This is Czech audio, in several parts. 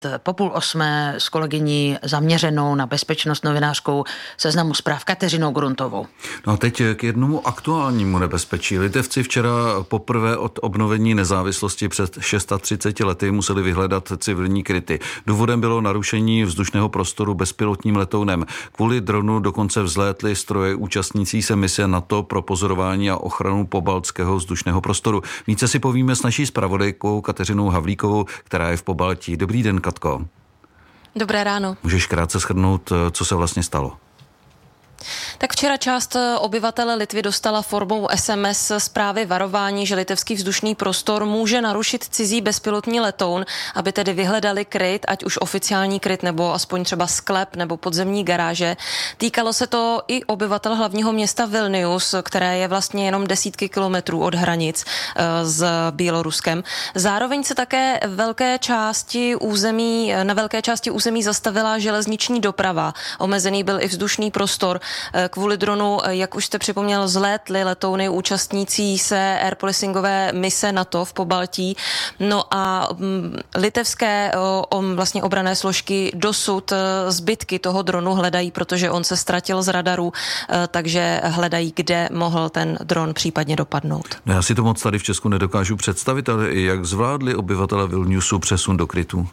po 7:30 s kolegyní zaměřenou na bezpečnost novinářkou Seznamu zpráv Kateřinou Gruntovou. No a teď k jednomu aktuálnímu nebezpečí. Litevci včera poprvé od obnovení nezávislosti před 630 lety museli vyhledat civilní kryty. Důvodem bylo narušení vzdušného prostoru bezpilotním letounem. Kvůli dronu dokonce vzlétly stroje účastnící se mise NATO pro pozorování a ochranu pobaltského vzdušného prostoru. Více si povíme s naší zpravodajkou Kateřinou Havlíkovou, která je v Pobaltí. Dobrý den, Katko. Dobré ráno. Můžeš krátce shrnout, co se vlastně stalo? Tak včera část obyvatel Litvy dostala formou SMS zprávy varování, že litevský vzdušný prostor může narušit cizí bezpilotní letoun, aby tedy vyhledali kryt, ať už oficiální kryt nebo aspoň třeba sklep nebo podzemní garáže. Týkalo se to i obyvatel hlavního města Vilnius, které je vlastně jenom desítky kilometrů od hranic s Běloruskem. Zároveň se také na velké části území zastavila železniční doprava. Omezený byl i vzdušný prostor. Kvůli dronu, jak už jste připomněl, zlétly letouny účastnící se air policingové mise NATO v Pobaltí. No a litevské vlastně obranné složky dosud zbytky toho dronu hledají, protože on se ztratil z radaru, takže hledají, kde mohl ten dron případně dopadnout. No, já si to moc tady v Česku nedokážu představit, ale jak zvládli obyvatele Vilniusu přesun do krytu?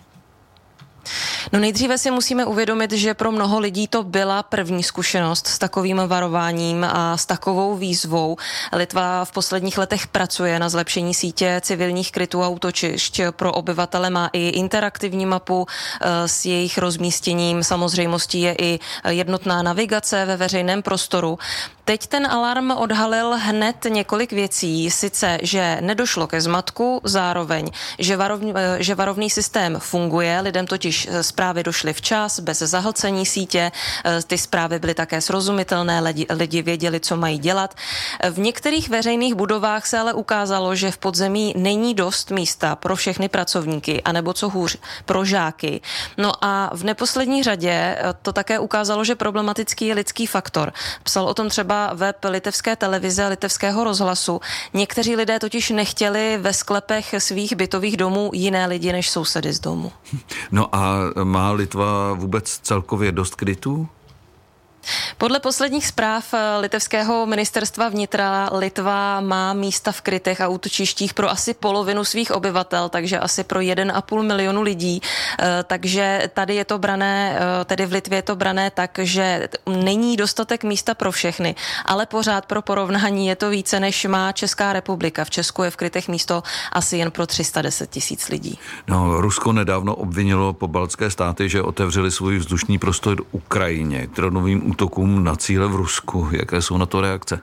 No nejdříve si musíme uvědomit, že pro mnoho lidí to byla první zkušenost s takovým varováním a s takovou výzvou. Litva v posledních letech pracuje na zlepšení sítě civilních krytů a útočišť. Pro obyvatele má i interaktivní mapu s jejich rozmístěním. Samozřejmostí je i jednotná navigace ve veřejném prostoru. Teď ten alarm odhalil hned několik věcí, sice, že nedošlo ke zmatku, zároveň, že varovný systém funguje, lidem totiž zprávy došly včas, bez zahlcení sítě, ty zprávy byly také srozumitelné, lidi věděli, co mají dělat. V některých veřejných budovách se ale ukázalo, že v podzemí není dost místa pro všechny pracovníky, anebo co hůř, pro žáky. No a v neposlední řadě to také ukázalo, že problematický je lidský faktor. Psal o tom třeba web litevské televize, litevského rozhlasu. Někteří lidé totiž nechtěli ve sklepech svých bytových domů jiné lidi než sousedy z domu. No a má Litva vůbec celkově dost krytů? Podle posledních zpráv litevského ministerstva vnitra Litva má místa v krytech a útočištích pro asi polovinu svých obyvatel, takže asi pro 1,5 milionu lidí. Takže tady je to brané, tedy v Litvě je to brané tak, že není dostatek místa pro všechny, ale pořád pro porovnání je to více, než má Česká republika. V Česku je v krytech místo asi jen pro 310 000 lidí. No, Rusko nedávno obvinilo pobaltské státy, že otevřeli svůj vzdušný prostor Ukrajině k dronovým útokům na cíle v Rusku. Jaké jsou na to reakce?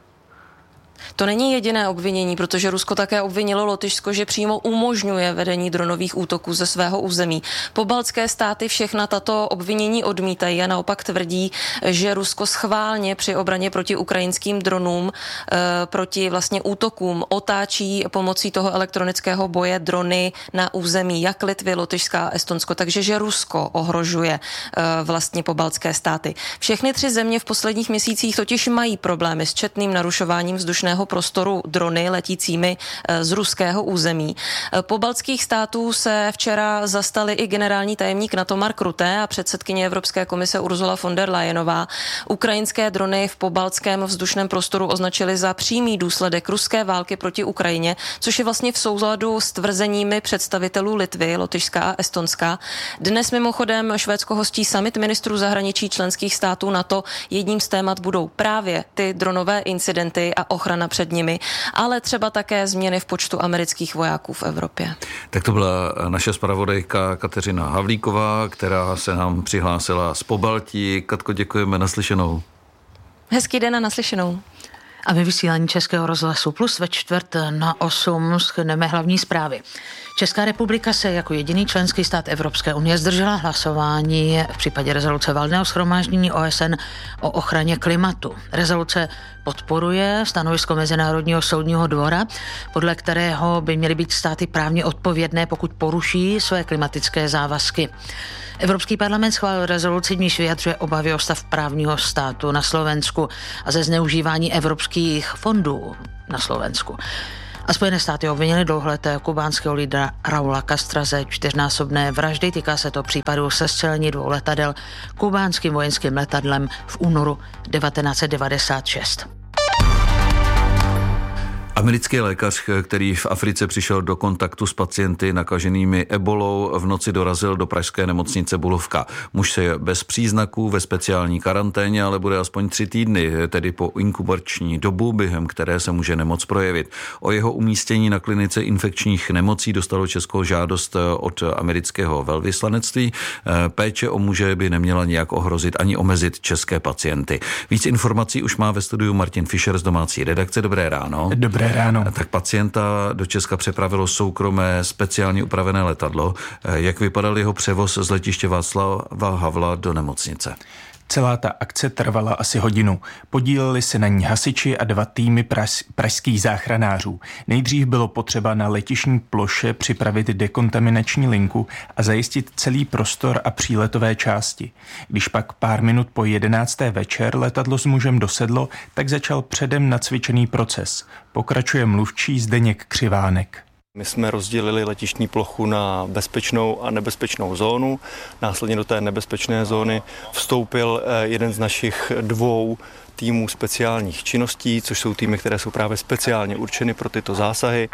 To není jediné obvinění, protože Rusko také obvinilo Lotyšsko, že přímo umožňuje vedení dronových útoků ze svého území. Pobaltské státy všechna tato obvinění odmítají a naopak tvrdí, že Rusko schválně při obraně proti ukrajinským dronům, proti vlastně útokům otáčí pomocí toho elektronického boje drony na území jak Litvy, Lotyšska a Estonsko. Takže že Rusko ohrožuje vlastně pobaltské státy. Všechny 3 země v posledních měsících totiž mají problémy s četným narušováním vzdušného prostoru drony letícími z ruského území. Pobaltských států se včera zastali i generální tajemník NATO Mark Rutte a předsedkyně Evropské komise Ursula von der Leyenová. Ukrajinské drony v pobaltském vzdušném prostoru označili za přímý důsledek ruské války proti Ukrajině, což je vlastně v souladu s tvrzeními představitelů Litvy, Lotyšska a Estonska. Dnes mimochodem Švédsko hostí summit ministrů zahraničí členských států NATO. Jedním z témat budou právě ty dronové incidenty a ochrana před nimi, ale třeba také změny v počtu amerických vojáků v Evropě. Tak to byla naše zpravodajka Kateřina Havlíková, která se nám přihlásila z Pobaltí. Katko, děkujeme, naslyšenou. Hezký den a naslyšenou. A ve vysílání Českého rozhlasu Plus ve 7:45 shrneme hlavní zprávy. Česká republika se jako jediný členský stát Evropské unie zdržela hlasování v případě rezoluce Valného shromáždění OSN o ochraně klimatu. Rezoluce podporuje stanovisko Mezinárodního soudního dvora, podle kterého by měly být státy právně odpovědné, pokud poruší své klimatické závazky. Evropský parlament schválil rezoluci, v níž vyjadřuje obavy o stav právního státu na Slovensku a ze zneužívání evropských fondů na Slovensku. A Spojené státy obvinili dlouholetého kubánského lídra Raula Castra ze 4násobné vraždy. Týká se to případu sestřelení 2 letadel kubánským vojenským letadlem v únoru 1996. Americký lékař, který v Africe přišel do kontaktu s pacienty nakaženými ebolou, v noci dorazil do pražské nemocnice Bulovka. Muž je bez příznaků ve speciální karanténě, ale bude aspoň 3 týdny, tedy po inkubační dobu, během které se může nemoc projevit. O jeho umístění na klinice infekčních nemocí dostalo Česko žádost od amerického velvyslanectví. Péče o muže by neměla nijak ohrozit ani omezit české pacienty. Víc informací už má ve studiu Martin Fischer z domácí redakce. Dobré ráno. Dobré ráno. Tak pacienta do Česka přepravilo soukromé speciálně upravené letadlo. Jak vypadal jeho převoz z letiště Václava Havla do nemocnice? Celá ta akce trvala asi hodinu. Podíleli se na ní hasiči a 2 týmy pražských záchranářů. Nejdřív bylo potřeba na letišní ploše připravit dekontaminační linku a zajistit celý prostor a příletové části. Když pak pár minut po 11. večer letadlo s mužem dosedlo, tak začal předem nacvičený proces. Pokračuje mluvčí Zdeněk Křivánek. My jsme rozdělili letištní plochu na bezpečnou a nebezpečnou zónu. Následně do té nebezpečné zóny vstoupil jeden z našich 2 týmů speciálních činností, což jsou týmy, které jsou právě speciálně určeny pro tyto zásahy.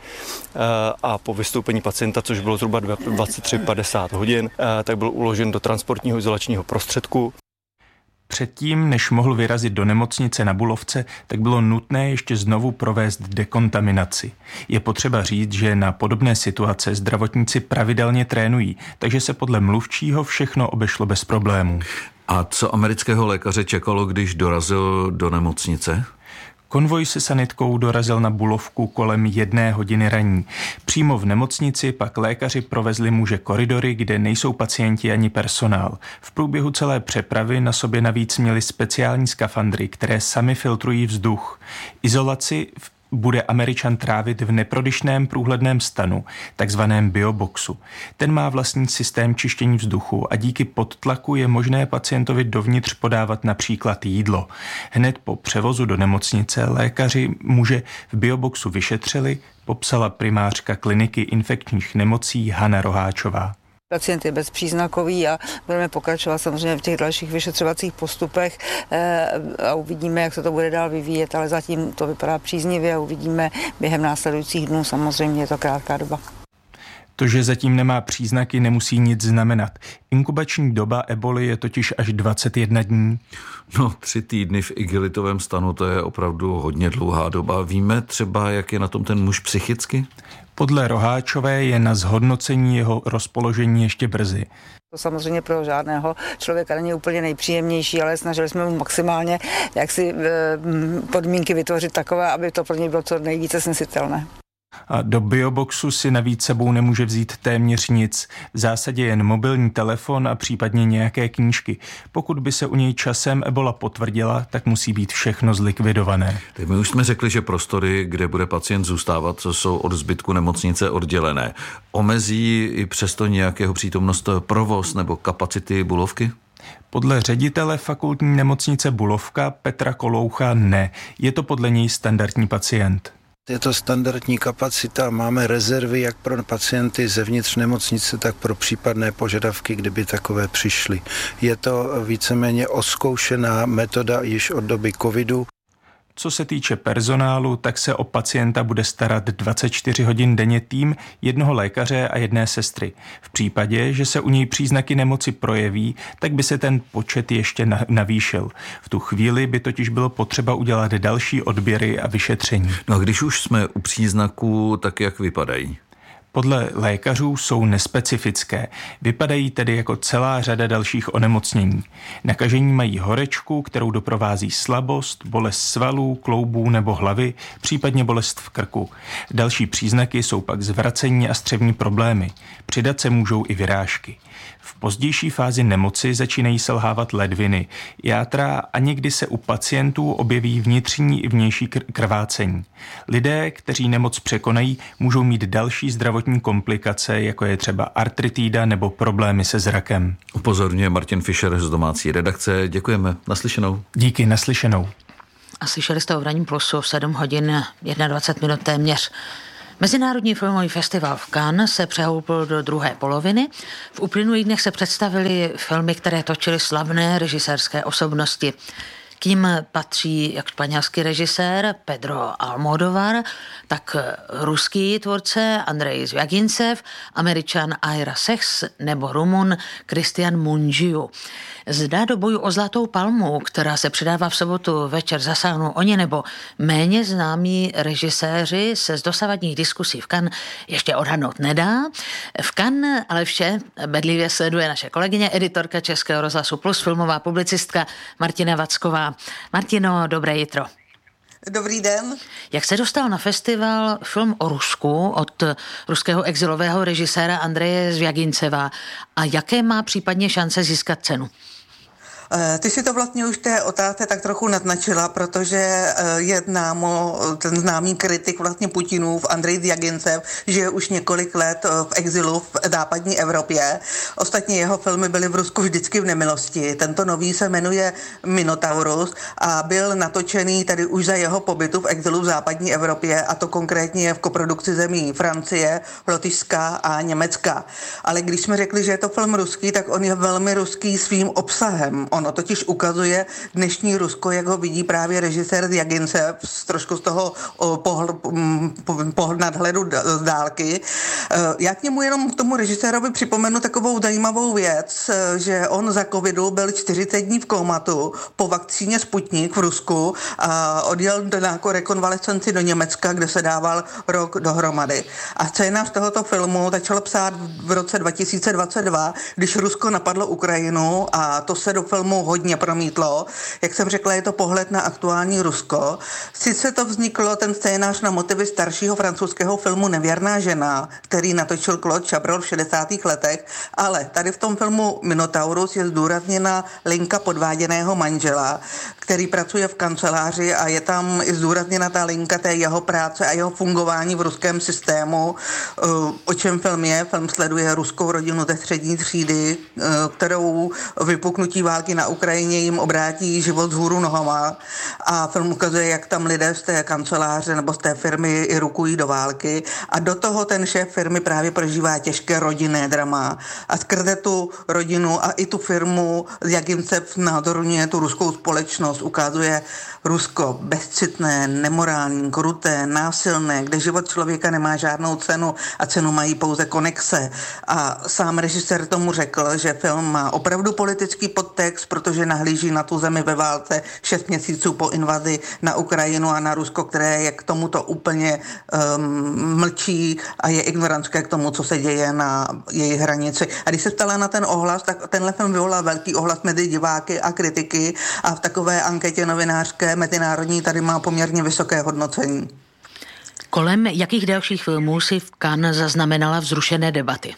A po vystoupení pacienta, což bylo zhruba 23:50 hodin, tak byl uložen do transportního izolačního prostředku. Předtím, než mohl vyrazit do nemocnice na Bulovce, tak bylo nutné ještě znovu provést dekontaminaci. Je potřeba říct, že na podobné situace zdravotníci pravidelně trénují, takže se podle mluvčího všechno obešlo bez problémů. A co amerického lékaře čekalo, když dorazil do nemocnice? Konvoj se sanitkou dorazil na Bulovku kolem 1 hodiny raní. Přímo v nemocnici pak lékaři provezli muže koridory, kde nejsou pacienti ani personál. V průběhu celé přepravy na sobě navíc měli speciální skafandry, které sami filtrují vzduch. Izolaci bude Američan trávit v neprodyšném průhledném stanu, takzvaném bioboxu. Ten má vlastní systém čištění vzduchu a díky podtlaku je možné pacientovi dovnitř podávat například jídlo. Hned po převozu do nemocnice lékaři muže v bioboxu vyšetřili, popsala primářka kliniky infekčních nemocí Hana Roháčová. Pacient je bezpříznakový a budeme pokračovat samozřejmě v těch dalších vyšetřovacích postupech a uvidíme, jak se to bude dál vyvíjet, ale zatím to vypadá příznivě a uvidíme během následujících dnů, samozřejmě je to krátká doba. To, že zatím nemá příznaky, nemusí nic znamenat. Inkubační doba eboli je totiž až 21 dní. 3 týdny v igelitovém stanu, to je opravdu hodně dlouhá doba. Víme třeba, jak je na tom ten muž psychicky? Podle Roháčové je na zhodnocení jeho rozpoložení ještě brzy. To samozřejmě pro žádného člověka není úplně nejpříjemnější, ale snažili jsme mu maximálně podmínky vytvořit takové, aby to pro něj bylo co nejvíce snesitelné. A do bioboxu si navíc sebou nemůže vzít téměř nic. V zásadě jen mobilní telefon a případně nějaké knížky. Pokud by se u něj časem ebola potvrdila, tak musí být všechno zlikvidované. Tak my už jsme řekli, že prostory, kde bude pacient zůstávat, jsou od zbytku nemocnice oddělené. Omezí i přesto nějakého přítomnost provoz nebo kapacity Bulovky? Podle ředitele fakultní nemocnice Bulovka Petra Koloucha ne. Je to podle něj standardní pacient. Je to standardní kapacita, máme rezervy jak pro pacienty zevnitř nemocnice, tak pro případné požadavky, kdyby takové přišly. Je to víceméně oskoušená metoda již od doby covidu. Co se týče personálu, tak se o pacienta bude starat 24 hodin denně tým 1 lékaře a 1 sestry. V případě, že se u něj příznaky nemoci projeví, tak by se ten počet ještě navýšil. V tu chvíli by totiž bylo potřeba udělat další odběry a vyšetření. No a když už jsme u příznaků, tak jak vypadají? Podle lékařů jsou nespecifické. Vypadají tedy jako celá řada dalších onemocnění. Nakažení mají horečku, kterou doprovází slabost, bolest svalů, kloubů nebo hlavy, případně bolest v krku. Další příznaky jsou pak zvracení a střevní problémy. Přidat se můžou i vyrážky. V pozdější fázi nemoci začínají selhávat ledviny, játra a někdy se u pacientů objeví vnitřní i vnější krvácení. Lidé, kteří nemoc překonají, můžou mít další zdravotní komplikace, jako je třeba artritída nebo problémy se zrakem. Upozorňuje Martin Fischer z domácí redakce. Děkujeme. Naslyšenou. Díky, naslyšenou. A slyšeli jste o Ranním plusu 7 hodin 21 minut téměř. Mezinárodní filmový festival v Cannes se přehoupl do druhé poloviny. V uplynulých dnech se představily filmy, které točily slavné režisérské osobnosti. K nim patří jak španělský režisér Pedro Almodóvar, tak ruský tvůrce Andrej Zvjagincev, Američan Ira Sachs nebo Rumun Cristian Mungiu. Zda do boju o Zlatou palmu, která se přidává v sobotu večer, zasáhnou oni nebo méně známí režiséři, se z dosavadních diskusí v Cannes ještě odhadnout nedá. V Cannes ale vše bedlivě sleduje naše kolegyně, editorka Českého rozhlasu Plus, filmová publicistka Martina Vacková. Martino, dobré jitro. Dobrý den. Jak se dostal na festival film o Rusku od ruského exilového režiséra Andreje Zvjaginceva a jaké má případně šance získat cenu? Ty si to vlastně už té otázce tak trochu naznačila, protože je ten známý kritik vlastně Putinův Andrej Zvjagincev, žije už několik let v exilu v západní Evropě. Ostatně jeho filmy byly v Rusku vždycky v nemilosti. Tento nový se jmenuje Minotaurus a byl natočený tady už za jeho pobytu v exilu v západní Evropě, a to konkrétně v koprodukci zemí Francie, Lotyšska a Německa. Ale když jsme řekli, že je to film ruský, tak on je velmi ruský svým obsahem. Ono totiž ukazuje dnešní Rusko, jak ho vidí právě režisér Zvjagincev, trošku z toho nadhledu z dálky. Já k němu jenom k tomu režisérovi připomenu takovou zajímavou věc, že on za covidu byl 40 dní v komatu po vakcíně Sputnik v Rusku a odjel jako rekonvalescenci do Německa, kde se dával rok dohromady. A scénář tohoto filmu začal psát v roce 2022, když Rusko napadlo Ukrajinu, a to se do filmu hodně promítlo. Jak jsem řekla, je to pohled na aktuální Rusko. Sice to vzniklo, ten scénář, na motivy staršího francouzského filmu Nevěrná žena, který natočil Claude Chabrol v 60. letech, ale tady v tom filmu Minotaurus je zdůrazněna linka podváděného manžela, který pracuje v kanceláři, a je tam i zdůrazněna ta linka té jeho práce a jeho fungování v ruském systému. O čem film je? Film sleduje ruskou rodinu ze střední třídy, kterou vypuknutí války na Ukrajině jim obrátí život vzhůru nohama, a film ukazuje, jak tam lidé z té kanceláře nebo z té firmy i rukují do války, a do toho ten šéf firmy právě prožívá těžké rodinné drama, a skrze tu rodinu a i tu firmu Zvjagincev názoruje tu ruskou společnost, ukazuje Rusko bezcitné, nemorální, kruté, násilné, kde život člověka nemá žádnou cenu a cenu mají pouze konexe. A sám režisér tomu řekl, že film má opravdu politický podtext, protože nahlíží na tu zemi ve válce 6 měsíců po invazi na Ukrajinu a na Rusko, které je k tomuto úplně mlčí a je ignorantské k tomu, co se děje na jejich hranici. A když se ptala na ten ohlas, tak tenhle film vyvolal velký ohlas mezi diváky a kritiky, a v takové anketě novinářské mezinárodní tady má poměrně vysoké hodnocení. Kolem jakých dalších filmů si v Cannes zaznamenala vzrušené debaty?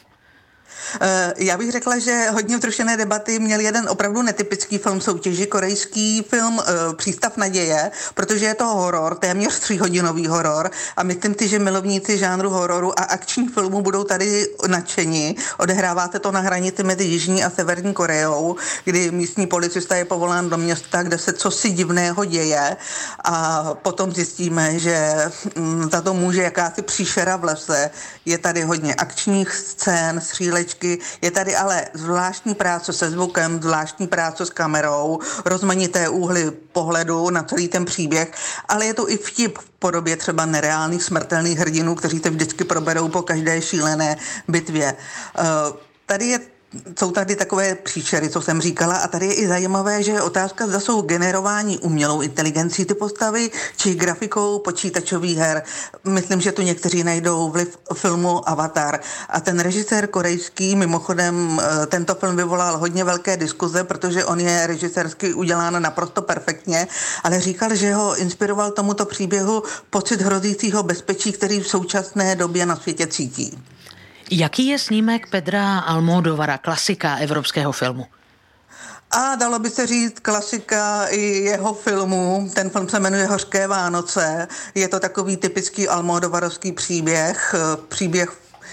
Já bych řekla, že hodně vzrušené debaty měl jeden opravdu netypický film soutěži, korejský film Přístav naděje, protože je to horor, téměř 3hodinový horor, a myslím si, že milovníci žánru hororu a akčních filmů budou tady nadšeni. Odehrává se to na hranici mezi Jižní a Severní Koreou, kdy místní policista je povolán do města, kde se cosi divného děje, a potom zjistíme, že za to může jakási příšera v lese. Je tady hodně akčních scén, střílečky, je tady ale zvláštní práce se zvukem, zvláštní práce s kamerou, rozmanité úhly pohledu na celý ten příběh, ale je to i vtip v podobě třeba nereálných smrtelných hrdinů, kteří se vždycky proberou po každé šílené bitvě. Jsou tady takové příšery, co jsem říkala, a tady je i zajímavé, že je otázka, zda jsou generování umělou inteligencí ty postavy, či grafikou počítačových her. Myslím, že tu někteří najdou vliv filmu Avatar. A ten režisér korejský, mimochodem, tento film vyvolal hodně velké diskuze, protože on je režisérsky udělán naprosto perfektně, ale říkal, že ho inspiroval tomuto příběhu pocit hrozícího bezpečí, který v současné době na světě cítí. Jaký je snímek Pedra Almodóvara, klasika evropského filmu? A dalo by se říct klasika i jeho filmu. Ten film se jmenuje Hořké Vánoce. Je to takový typický almodóvarovský příběh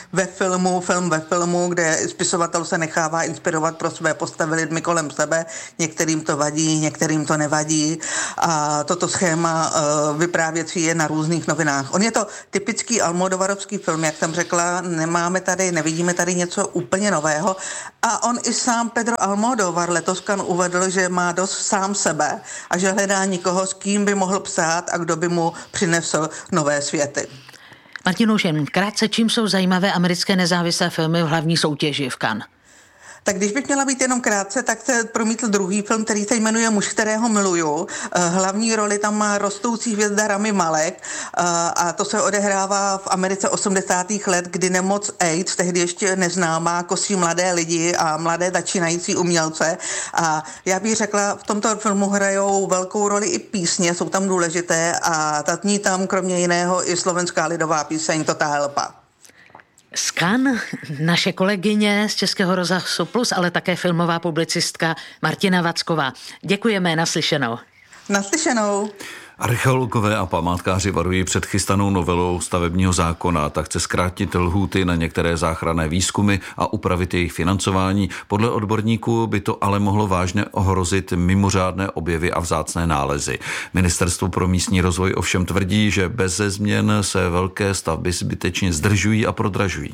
film ve filmu, kde spisovatel se nechává inspirovat pro své postavy lidmi kolem sebe. Některým to vadí, některým to nevadí. A toto schéma vyprávěcí je na různých novinách. On je to typický almodovarovský film, jak jsem řekla, nevidíme tady něco úplně nového. A on i sám Pedro Almodóvar letos uvedl, že má dost sám sebe a že hledá nikoho, s kým by mohl psát a kdo by mu přinesl nové světy. Martin Oušen, krátce, čím jsou zajímavé americké nezávislé filmy v hlavní soutěži v Cannes? Tak když bych měla být jenom krátce, tak se promítl druhý film, který se jmenuje Muž, kterého miluju. Hlavní roli tam má rostoucí hvězda Rami Malek a to se odehrává v Americe 80. let, kdy nemoc AIDS, tehdy ještě neznámá, kosí mladé lidi a mladé začínající umělce. A já bych řekla, v tomto filmu hrajou velkou roli i písně, jsou tam důležité a zní tam kromě jiného i slovenská lidová píseň Tota helpa. Z Cannes naše kolegyně z Českého rozhlasu Plus, ale také filmová publicistka Martina Vacková. Děkujeme, naslyšenou. Naslyšenou. Archeologové a památkáři varují před chystanou novelou stavebního zákona, tak chce zkrátit lhůty na některé záchranné výzkumy a upravit jejich financování. Podle odborníků by to ale mohlo vážně ohrozit mimořádné objevy a vzácné nálezy. Ministerstvo pro místní rozvoj ovšem tvrdí, že beze změn se velké stavby zbytečně zdržují a prodražují.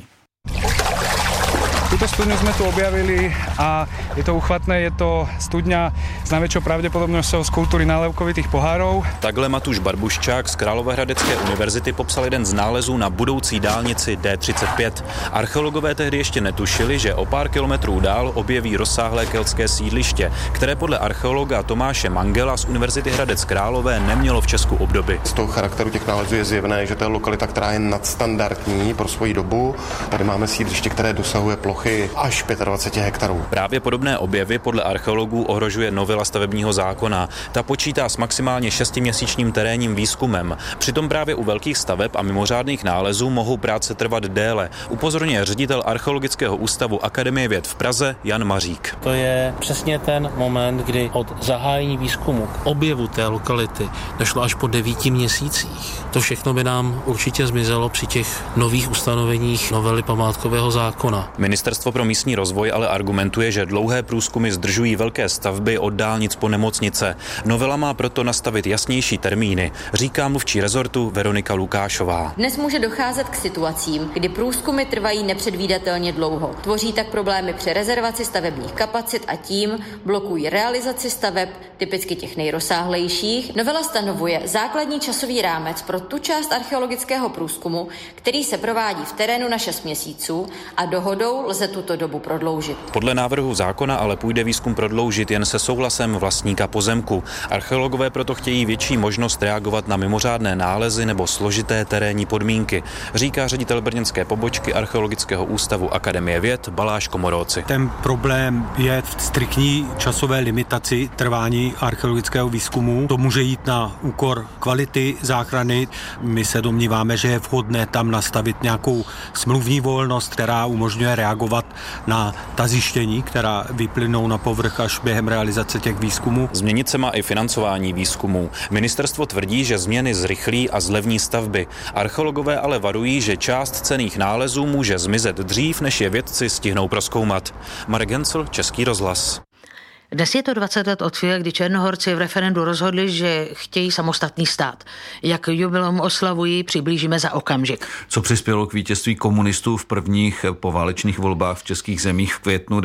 Túto studňu sme tu objavili a je to uchvatné, je to studňa s najväčšou pravdepodobnosťou z kultúry nálepkovitých pohárov. Takhle Matuš Barbuščák z Královéhradecké univerzity popsal jeden z nálezů na budoucí dálnici D35. Archeologové tehdy ještě netušili, že o pár kilometrů dál objeví rozsáhlé keltské sídliště, které podle archeologa Tomáše Mangela z Univerzity Hradec Králové nemělo v Česku obdoby. Z toho charakteru těch nálezů je zjevné, že to je lokalita, která je nadstandardní pro svoji dobu. Tady máme sídliště, které dosahuje plochy až 25 hektarů. Právě podobné objevy podle archeologů ohrožuje novela stavebního zákona. Ta počítá s maximálně 6měsíčním terénním výzkumem. Přitom právě u velkých staveb a mimořádných nálezů mohou práce trvat déle. Upozorňuje ředitel Archeologického ústavu Akademie věd v Praze Jan Mařík. To je přesně ten moment, kdy od zahájení výzkumu k objevu té lokality došlo až po 9 měsících. To všechno by nám určitě zmizelo při těch nových ustanoveních novely památkového zákona. Ministerstvo pro místní rozvoj ale argumentuje, že dlouhé průzkumy zdržují velké stavby od dálnic po nemocnice. Novela má proto nastavit jasnější termíny, říká mluvčí rezortu Veronika Lukášová. Dnes může docházet k situacím, kdy průzkumy trvají nepředvídatelně dlouho. Tvoří tak problémy při rezervaci stavebních kapacit a tím blokují realizaci staveb, typicky těch nejrozsáhlejších. Novela stanovuje základní časový rámec pro tu část archeologického průzkumu, který se provádí v terénu na 6 měsíců a dohodou lze tuto dobu prodloužit. Podle návrhu zákona ale půjde výzkum prodloužit jen se souhlasem vlastníka pozemku. Archeologové proto chtějí větší možnost reagovat na mimořádné nálezy nebo složité terénní podmínky, říká ředitel brněnské pobočky Archeologického ústavu Akademie věd Baláš Komoróci. Ten problém je v striktní časové limitaci trvání archeologického výzkumu. To může jít na úkor kvality záchrany. My se domníváme, že je vhodné tam nastavit nějakou smluvní volnost, která umožňuje reagovat na ta zjištění, která vyplynou na povrch až během realizace těch výzkumů. Změnit se má i financování výzkumů. Ministerstvo tvrdí, že změny zrychlí a zlevní stavby. Archeologové ale varují, že část cenných nálezů může zmizet dřív, než je vědci stihnou prozkoumat. Marek Hencl, Český rozhlas. Dnes je to 20 let od chvíle, kdy Černohorci v referendu rozhodli, že chtějí samostatný stát. Jak jubileum oslavují, přiblížíme za okamžik. Co přispělo k vítězství komunistů v prvních poválečných volbách v českých zemích v květnu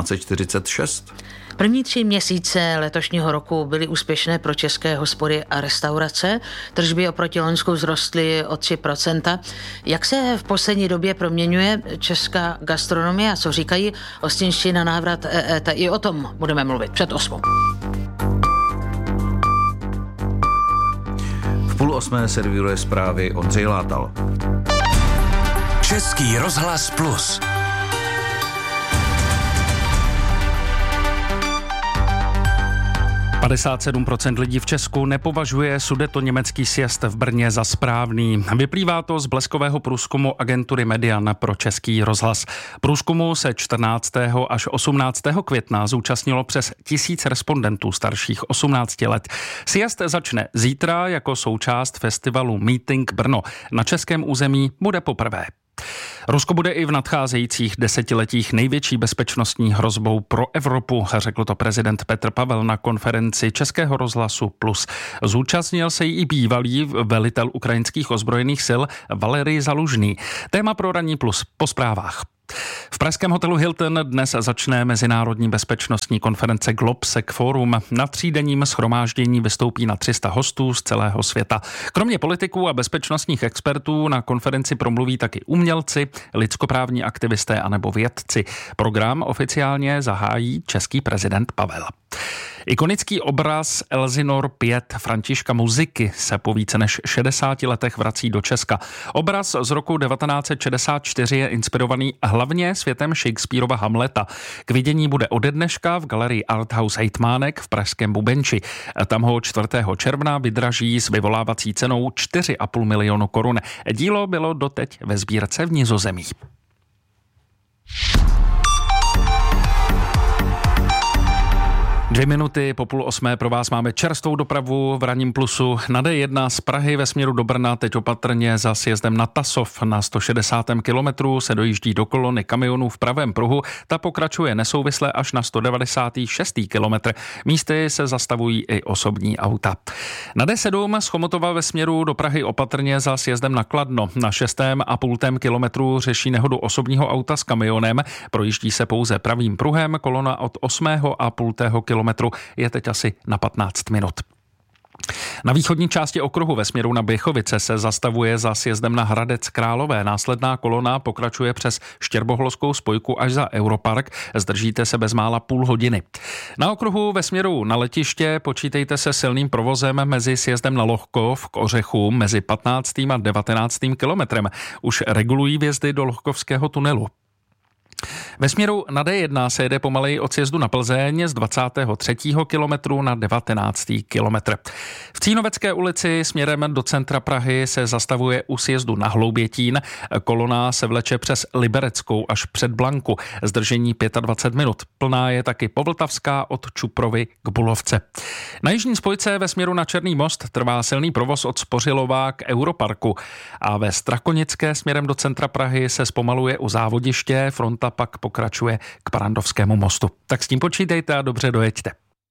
1946? První 3 měsíce letošního roku byly úspěšné pro české hospody a restaurace. Tržby oproti loňsku vzrostly o 3%. Jak se v poslední době proměňuje česká gastronomie a co říkají hostinští na návrat EET? I o tom budeme mluvit před 8. V 7:30 servíruje zprávy Ondřej Látal. Český rozhlas Plus. – 57% lidí v Česku nepovažuje sudetoněmecký sjezd v Brně za správný. Vyplývá to z bleskového průzkumu agentury Median pro Český rozhlas. Průzkumu se 14. až 18. května zúčastnilo přes 1000 respondentů starších 18 let. Sjezd začne zítra jako součást festivalu Meeting Brno. Na českém území bude poprvé. Rusko bude i v nadcházejících desetiletích největší bezpečnostní hrozbou pro Evropu, řekl to prezident Petr Pavel na konferenci Českého rozhlasu Plus. Zúčastnil se jí i bývalý velitel ukrajinských ozbrojených sil Valerij Zalužný. Téma pro Ranní Plus po zprávách. V pražském hotelu Hilton dnes začne mezinárodní bezpečnostní konference Globsec Forum. Na třídenním shromáždění vystoupí na 300 hostů z celého světa. Kromě politiků a bezpečnostních expertů na konferenci promluví taky umělci, lidskoprávní aktivisté anebo vědci. Program oficiálně zahájí český prezident Pavel. Ikonický obraz Elsinore 5 Františka Muziky se po více než 60 letech vrací do Česka. Obraz z roku 1964 je inspirovaný hlavně světem Shakespearova Hamleta. K vidění bude ode dneška v galerii Arthouse Hejtmánek v pražském Bubenči. Tam ho 4. června vydraží s vyvolávací cenou 4,5 milionu korun. Dílo bylo doteď ve sbírce v Nizozemí. 2 minuty po 7:30 pro vás máme čerstvou dopravu v Ranním Plusu. Na D1 z Prahy ve směru do Brna teď opatrně za sjezdem na Tasov. Na 160. kilometru se dojíždí do kolony kamionů v pravém pruhu. Ta pokračuje nesouvisle až na 196. kilometr. Místy se zastavují i osobní auta. Na D7 z Chomutova ve směru do Prahy opatrně za sjezdem na Kladno. Na 6,5 kilometru řeší nehodu osobního auta s kamionem. Projíždí se pouze pravým pruhem. Kolona od 8,5 kilometru je teď asi na 15 minut. Na východní části okruhu ve směru na Běchovice se zastavuje za sjezdem na Hradec Králové. Následná kolona pokračuje přes Štěrboholskou spojku až za Europark. Zdržíte se bezmála půl hodiny. Na okruhu ve směru na letiště počítejte se silným provozem mezi sjezdem na Lohkov k Ořechům mezi 15. a 19. kilometrem. Už regulují vjezdy do Lohkovského tunelu. Ve směru na D1 se jede pomaleji od sjezdu na Plzeň z 23. kilometru na 19. kilometr. V Cínovecké ulici směrem do centra Prahy se zastavuje u sjezdu na Hloubětín. Kolona se vleče přes Libereckou až před Blanku. Zdržení 25 minut. Plná je taky Povltavská od Čuprovy k Bulovce. Na jižní spojce ve směru na Černý most trvá silný provoz od Spořilova k Europarku. A ve Strakonické směrem do centra Prahy se zpomaluje u Závodiště. Fronta pak pokračuje k Barandovskému mostu. Tak s tím počítejte a dobře dojeďte.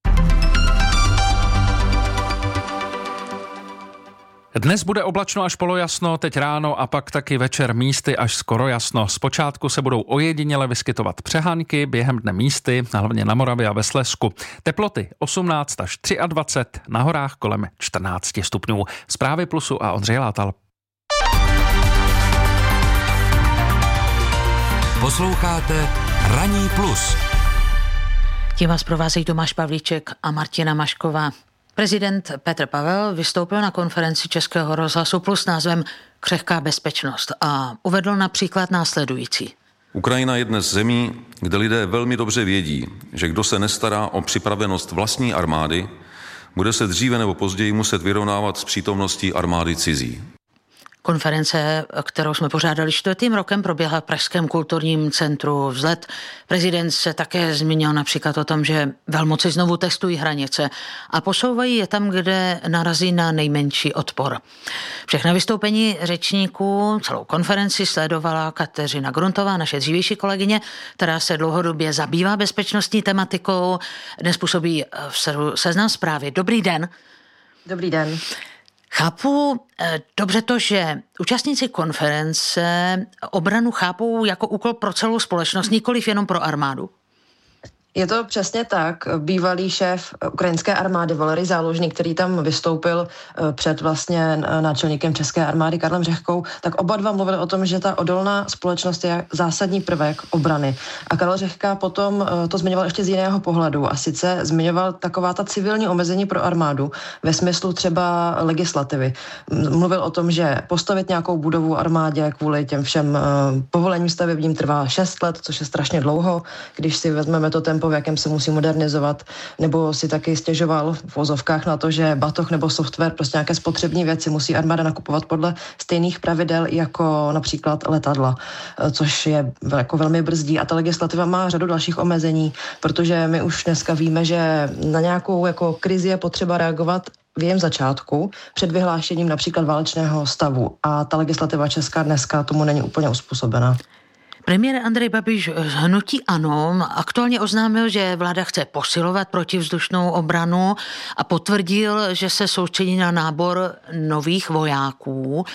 Dnes bude oblačno až polojasno, teď ráno a pak taky večer místy až skoro jasno. Zpočátku se budou ojediněle vyskytovat přehánky, během dne místy, hlavně na Moravě a ve Slezsku. Teploty 18 až 23, na horách kolem 14 stupňů. Zprávy Plusu a Ondřej Látal. Posloucháte Ranní Plus. Tím vás provázejí Tomáš Pavlíček a Martina Mašková. Prezident Petr Pavel vystoupil na konferenci Českého rozhlasu Plus s názvem Křehká bezpečnost a uvedl například následující. Ukrajina je dnes zemí, kde lidé velmi dobře vědí, že kdo se nestará o připravenost vlastní armády, bude se dříve nebo později muset vyrovnávat s přítomností armády cizí. Konference, kterou jsme pořádali 4. rokem, proběhla v pražském kulturním centru Vzlet. Prezident se také zmínil například o tom, že velmoci znovu testují hranice a posouvají je tam, kde narazí na nejmenší odpor. Všechna vystoupení řečníků, celou konferenci sledovala Kateřina Gruntová, naše dřívější kolegyně, která se dlouhodobě zabývá bezpečnostní tematikou. Dnes působí v Seznam Zprávy. Dobrý den. Dobrý den. Chápu dobře to, že účastníci konference obranu chápou jako úkol pro celou společnost, nikoliv jenom pro armádu? Je to přesně tak. Bývalý šéf ukrajinské armády Valerij Zálužný, který tam vystoupil před vlastně náčelníkem české armády Karlem Řehkou, tak oba dva mluvili o tom, že ta odolná společnost je zásadní prvek obrany. A Karel Řehka potom to zmiňoval ještě z jiného pohledu a sice zmiňoval taková ta civilní omezení pro armádu ve smyslu třeba legislativy. Mluvil o tom, že postavit nějakou budovu armádě kvůli těm všem povolením stavebním trvá 6 let, což je strašně dlouho, když si vezmeme to tempo, v jakém se musí modernizovat, nebo si taky stěžoval v vozovkách na to, že batoh nebo software, prostě nějaké spotřební věci musí armáda nakupovat podle stejných pravidel jako například letadla, což je jako velmi brzdí. A ta legislativa má řadu dalších omezení, protože my už dneska víme, že na nějakou jako krizi je potřeba reagovat v jejím začátku, před vyhlášením například válečného stavu. A ta legislativa česká dneska tomu není úplně uspůsobená. Premiér Andrej Babiš z hnutí ANO aktuálně oznámil, že vláda chce posilovat protivzdušnou obranu a potvrdil, že se soustředí na nábor nových vojáků.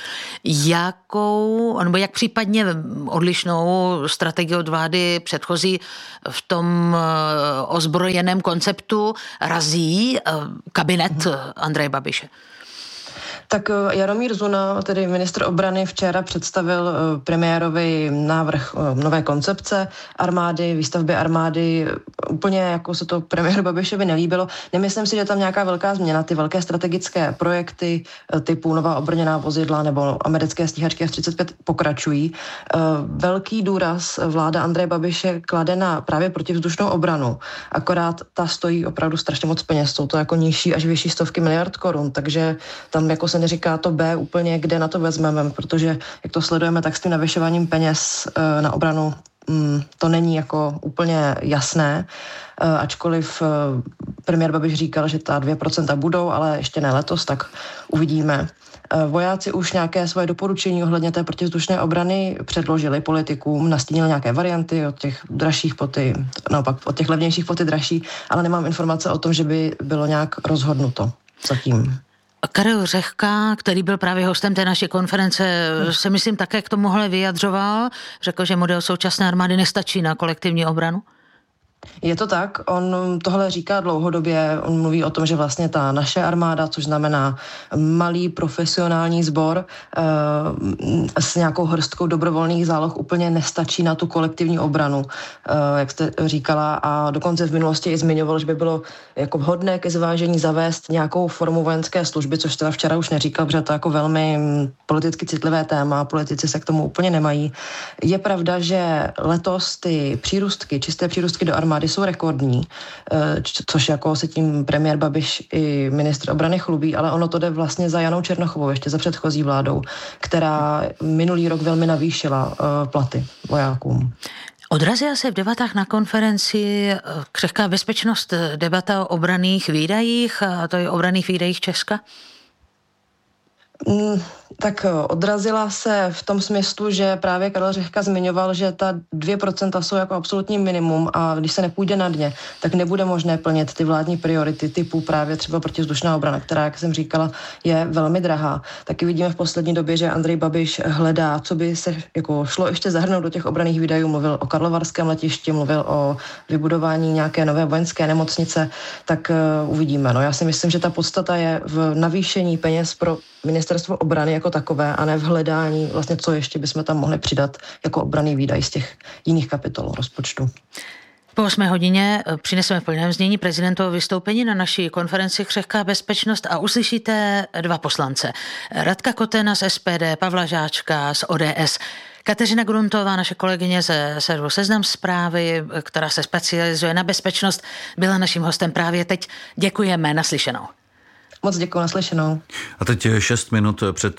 Jak případně odlišnou strategii od vlády předchozí v tom ozbrojeném konceptu razí kabinet Andreje Babiše? Tak Jaromír Zuna, tedy ministr obrany, včera představil premiérovi návrh nové koncepce armády, výstavby armády. Úplně jako se to premiéru Babišovi nelíbilo. Nemyslím si, že tam nějaká velká změna. Ty velké strategické projekty typu nová obrněná vozidla nebo americké stíhačky F-35 pokračují. Velký důraz vláda Andreje Babiše klade na právě protivzdušnou obranu. Akorát ta stojí opravdu strašně moc peněz. Jsou to jako nižší až vyšší stovky miliard korun, takže tam jako se neříká to B úplně, kde na to vezmeme, protože jak to sledujeme, tak s tím navyšováním peněz na obranu to není jako úplně jasné, ačkoliv premiér Babiš říkal, že ta 2% budou, ale ještě ne letos, tak uvidíme. Vojáci už nějaké svoje doporučení ohledně té protivzdušné obrany předložili politikům, nastínili nějaké varianty od těch dražších po ty, naopak od těch levnějších po ty dražší, ale nemám informace o tom, že by bylo nějak rozhodnuto zatím. Karel Řehka, který byl právě hostem té naší konference, se myslím také k tomuhle vyjadřoval. Řekl, že model současné armády nestačí na kolektivní obranu. Je to tak, on tohle říká dlouhodobě, on mluví o tom, že vlastně ta naše armáda, což znamená malý profesionální sbor s nějakou hrstkou dobrovolných záloh úplně nestačí na tu kolektivní obranu, jak jste říkala, a dokonce v minulosti i zmiňoval, že by bylo jako vhodné ke zvážení zavést nějakou formu vojenské služby, což teda včera už neříkal, protože to je jako velmi politicky citlivé téma, politici se k tomu úplně nemají. Je pravda, že letos ty přírůstky, čisté přírůstky do armády jsou rekordní, což jako se tím premiér Babiš i ministr obrany chlubí, ale ono to jde vlastně za Janou Černochovou, ještě za předchozí vládou, která minulý rok velmi navýšila platy vojákům. Odrazila se v debatách na konferenci křehká bezpečnost, debata o obranných výdajích, a to je o obranných výdajích Česka? Tak odrazila se v tom smyslu, že právě Karel Řehka zmiňoval, že ta 2% jsou jako absolutní minimum a když se nepůjde na dně, tak nebude možné plnit ty vládní priority typu právě třeba protivzdušná obrana, která, jak jsem říkala, je velmi drahá. Taky vidíme v poslední době, že Andrej Babiš hledá, co by se jako šlo ještě zahrnout do těch obranných výdajů. Mluvil o karlovarském letišti, mluvil o vybudování nějaké nové vojenské nemocnice, tak uvidíme. No, já si myslím, že ta podstata je v navýšení peněz pro ministerstvo obrany jako takové a ne v hledání vlastně, co ještě bychom tam mohli přidat jako obranný výdaj z těch jiných kapitol rozpočtu. Po 8 hodině přineseme v plném znění prezidentovo vystoupení na naší konferenci Křehká bezpečnost a uslyšíte dva poslance. Radka Kotena z SPD, Pavla Žáčka z ODS. Kateřina Gruntová, naše kolegyně ze serveru Seznam Zprávy, která se specializuje na bezpečnost, byla naším hostem právě teď. Děkujeme, naslyšenou. Moc děkuji, naslyšenou. A teď 6 minut před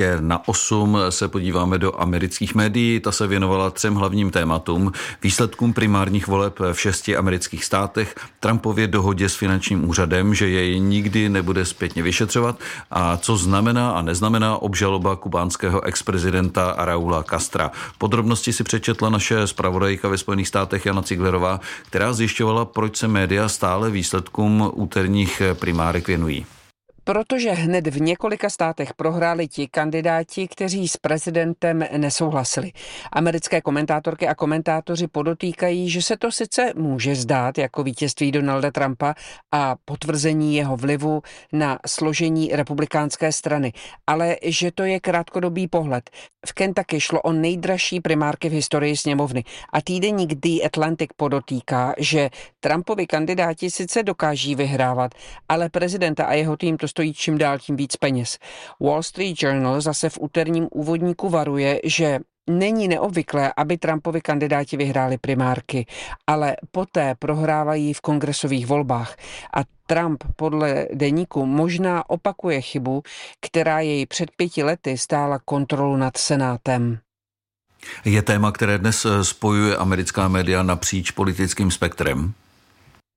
7:45 se podíváme do amerických médií. Ta se věnovala 3 hlavním tématům. Výsledkům primárních voleb v 6 amerických státech, Trumpově dohodě s finančním úřadem, že jej nikdy nebude zpětně vyšetřovat, a co znamená a neznamená obžaloba kubánského exprezidenta Raula Castra. Podrobnosti si přečetla naše zpravodajka ve Spojených státech Jana Ciglerová, která zjišťovala, proč se média stále výsledkům úterních primárek věnují. Protože hned v několika státech prohráli ti kandidáti, kteří s prezidentem nesouhlasili. Americké komentátorky a komentátoři podotýkají, že se to sice může zdát jako vítězství Donalda Trumpa a potvrzení jeho vlivu na složení republikánské strany, ale že to je krátkodobý pohled. V Kentucky šlo o nejdražší primárky v historii sněmovny a týdeník The Atlantic podotýká, že Trumpovi kandidáti sice dokáží vyhrávat, ale prezidenta a jeho tým to stojí čím dál tím víc peněz. Wall Street Journal zase v úterním úvodníku varuje, že není neobvyklé, aby Trumpovi kandidáti vyhráli primárky, ale poté prohrávají v kongresových volbách. A Trump podle deníku možná opakuje chybu, která jej před 5 lety stála kontrolu nad Senátem. Je téma, které dnes spojuje americká média napříč politickým spektrem?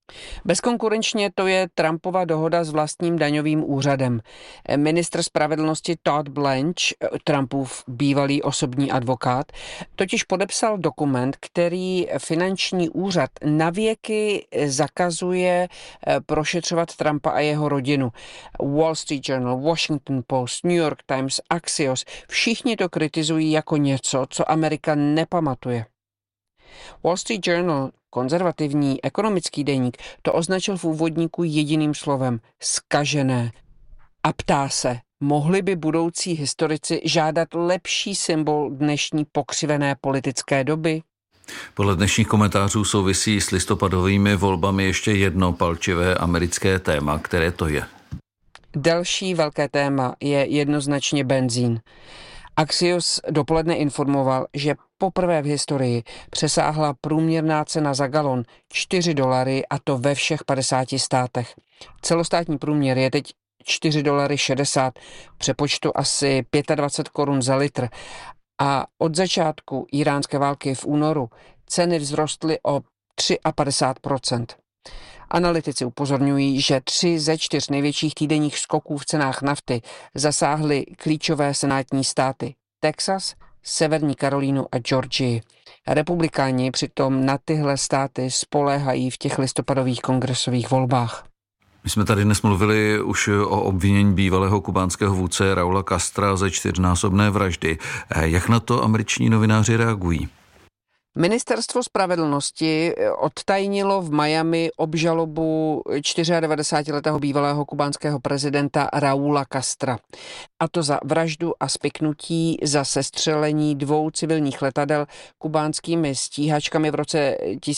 Bezkonkurenčně to je Trumpova dohoda s vlastním daňovým úřadem. Ministr spravedlnosti Todd Blanche, Trumpův bývalý osobní advokát, totiž podepsal dokument, který finanční úřad navěky zakazuje prošetřovat Trumpa a jeho rodinu. Wall Street Journal, Washington Post, New York Times, Axios, všichni to kritizují jako něco, co Amerika nepamatuje. Wall Street Journal, konzervativní ekonomický deník, to označil v úvodníku jediným slovem – zkažené. A ptá se, mohli by budoucí historici žádat lepší symbol dnešní pokřivené politické doby? Podle dnešních komentářů souvisí s listopadovými volbami ještě jedno palčivé americké téma, které to je. Další velké téma je jednoznačně benzín. Axios dopoledne informoval, že poprvé v historii přesáhla průměrná cena za galon $4 a to ve všech 50 státech. Celostátní průměr je teď $4,60, přepočtu asi 25 korun za litr. A od začátku iránské války v únoru ceny vzrostly o 53%. Analytici upozorňují, že 3 ze 4 největších týdenních skoků v cenách nafty zasáhly klíčové senátní státy Texas, Severní Karolínu a Georgii. Republikáni přitom na tyhle státy spoléhají v těch listopadových kongresových volbách. My jsme tady dnes mluvili už o obvinění bývalého kubánského vůdce Raula Castra ze 4násobné vraždy. Jak na to američtí novináři reagují? Ministerstvo spravedlnosti odtajnilo v Miami obžalobu 94letého bývalého kubánského prezidenta Raula Castra. A to za vraždu a spiknutí za sestřelení 2 civilních letadel kubánskými stíhačkami v roce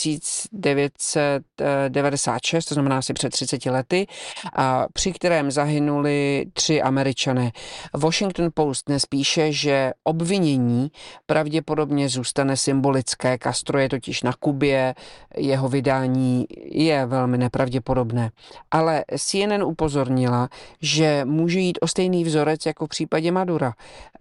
1996, to znamená asi před 30 lety, a při kterém zahynuli 3 Američané. Washington Post dnes píše, že obvinění pravděpodobně zůstane symbolické. Castro je totiž na Kubě, jeho vydání je velmi nepravděpodobné. Ale CNN upozornila, že může jít o stejný vzorec jako v případě Madura,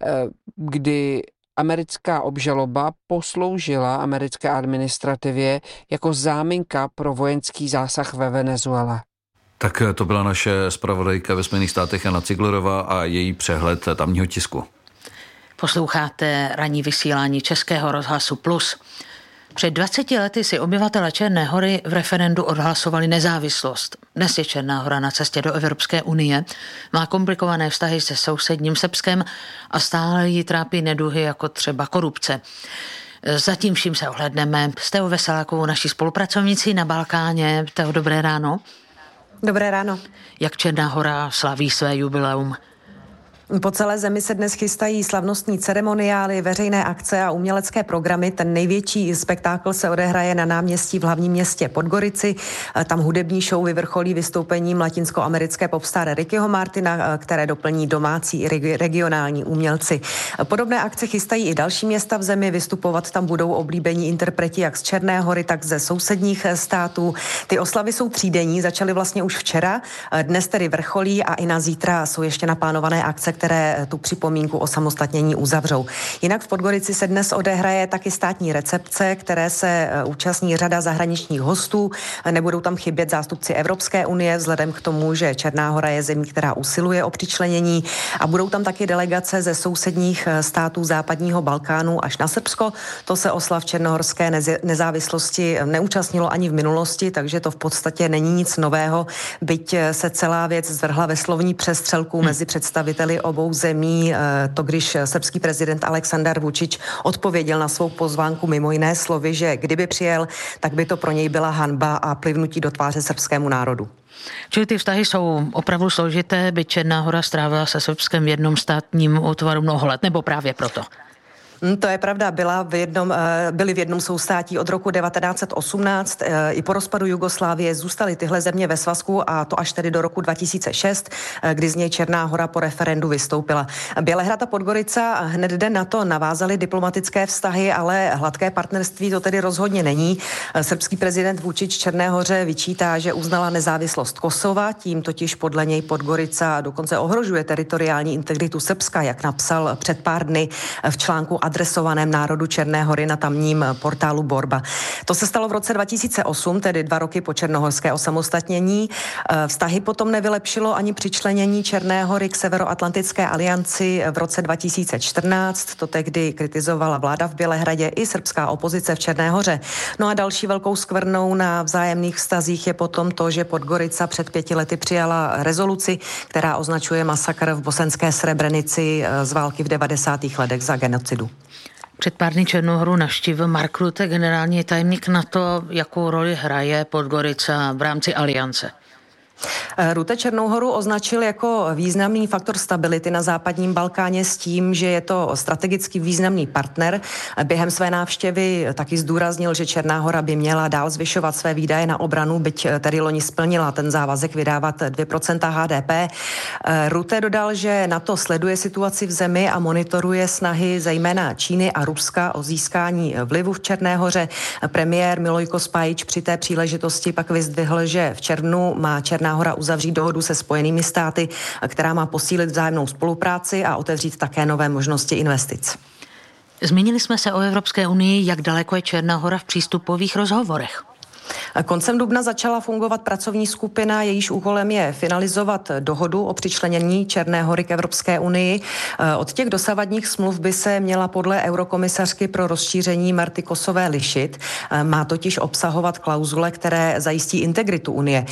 kdy americká obžaloba posloužila americké administrativě jako záminka pro vojenský zásah ve Venezuele. Tak to byla naše zpravodajka ve Spojených státech Jana Ciglerová a její přehled tamního tisku. Posloucháte ranní vysílání Českého rozhlasu Plus. Před 20 lety si obyvatele Černé Hory v referendu odhlasovali nezávislost. Dnes je Černá Hora na cestě do Evropské unie, má komplikované vztahy se sousedním Srbskem a stále ji trápí neduhy jako třeba korupce. Zatím vším se ohledneme s Teou Veselákovou, naší spolupracovnicí na Balkáně. Teo, dobré ráno. Dobré ráno. Jak Černá Hora slaví své jubileum? Po celé zemi se dnes chystají slavnostní ceremoniály, veřejné akce a umělecké programy. Ten největší spektákl se odehraje na náměstí v hlavním městě Podgorici. Tam hudební show vyvrcholí vystoupením latinskoamerické popstar Rickyho Martina, které doplní domácí i regionální umělci. Podobné akce chystají i další města v zemi. Vystupovat tam budou oblíbení interpreti jak z Černé Hory, tak ze sousedních států. Ty oslavy jsou 3denní, začaly vlastně už včera. Dnes tedy vrcholí a i na zítra jsou ještě naplánované akce, které tu připomínku o samostatnění uzavřou. Jinak v Podgorici se dnes odehraje taky státní recepce, které se účastní řada zahraničních hostů. Nebudou tam chybět zástupci Evropské unie, vzhledem k tomu, že Černá Hora je zemí, která usiluje o přičlenění, a budou tam taky delegace ze sousedních států západního Balkánu až na Srbsko. To se oslav černohorské nezávislosti neúčastnilo ani v minulosti, takže to v podstatě není nic nového, byť se celá věc zvrhla ve slovní přestřelku mezi představiteli obou zemí, to když srbský prezident Aleksandar Vučić odpověděl na svou pozvánku mimo jiné slovy, že kdyby přijel, tak by to pro něj byla hanba a plivnutí do tváře srbskému národu. Čili ty vztahy jsou opravdu složité, by Černá Hora strávila se Srbskem v jednom státním útvaru mnoho let, nebo právě proto? To je pravda, byli v jednom soustátí od roku 1918. I po rozpadu Jugoslávie zůstaly tyhle země ve svazku, a to až tedy do roku 2006, kdy z něj Černá Hora po referendu vystoupila. Bělehrad a Podgorica hned den na to navázali diplomatické vztahy, ale hladké partnerství to tedy rozhodně není. Srbský prezident Vučić Černé Hoře vyčítá, že uznala nezávislost Kosova, tím totiž podle něj Podgorica dokonce ohrožuje teritoriální integritu Srbska, jak napsal před pár dny v článku adresovaném národu Černé Hory na tamním portálu Borba. To se stalo v roce 2008, tedy 2 roky po černohorské osamostatnění. Vztahy potom nevylepšilo ani přičlenění Černé Hory k Severoatlantické alianci v roce 2014. To tehdy kritizovala vláda v Bělehradě i srbská opozice v Černé Hoře. No a další velkou skvrnou na vzájemných vztazích je potom to, že Podgorica před 5 lety přijala rezoluci, která označuje masakr v bosenské Srebrenici z války v 90. letech za genocidu. Před pár dny Černou Horu navštívil Mark Rutte, generální tajemník NATO. Jakou roli hraje Podgorica v rámci aliance? Rutte Černou Horu označil jako významný faktor stability na západním Balkáně s tím, že je to strategicky významný partner. Během své návštěvy taky zdůraznil, že Černá Hora by měla dál zvyšovat své výdaje na obranu, byť tedy loni splnila ten závazek vydávat 2% HDP. Rutte dodal, že NATO sleduje situaci v zemi a monitoruje snahy zejména Číny a Ruska o získání vlivu v Černé Hoře. Premiér Milojko Spajić při té příležitosti pak vyzdvihl, že v červnu má Černá Hora uzavřít dohodu se Spojenými státy, která má posílit vzájemnou spolupráci a otevřít také nové možnosti investic. Zmínili jsme se o Evropské unii, jak daleko je Černá Hora v přístupových rozhovorech. Koncem dubna začala fungovat pracovní skupina, jejíž úkolem je finalizovat dohodu o přičlenění Černé Hory k Evropské unii. Od těch dosavadních smluv by se měla podle eurokomisařky pro rozšíření Marty Kosové lišit. Má totiž obsahovat klauzule, které zajistí integritu Unie.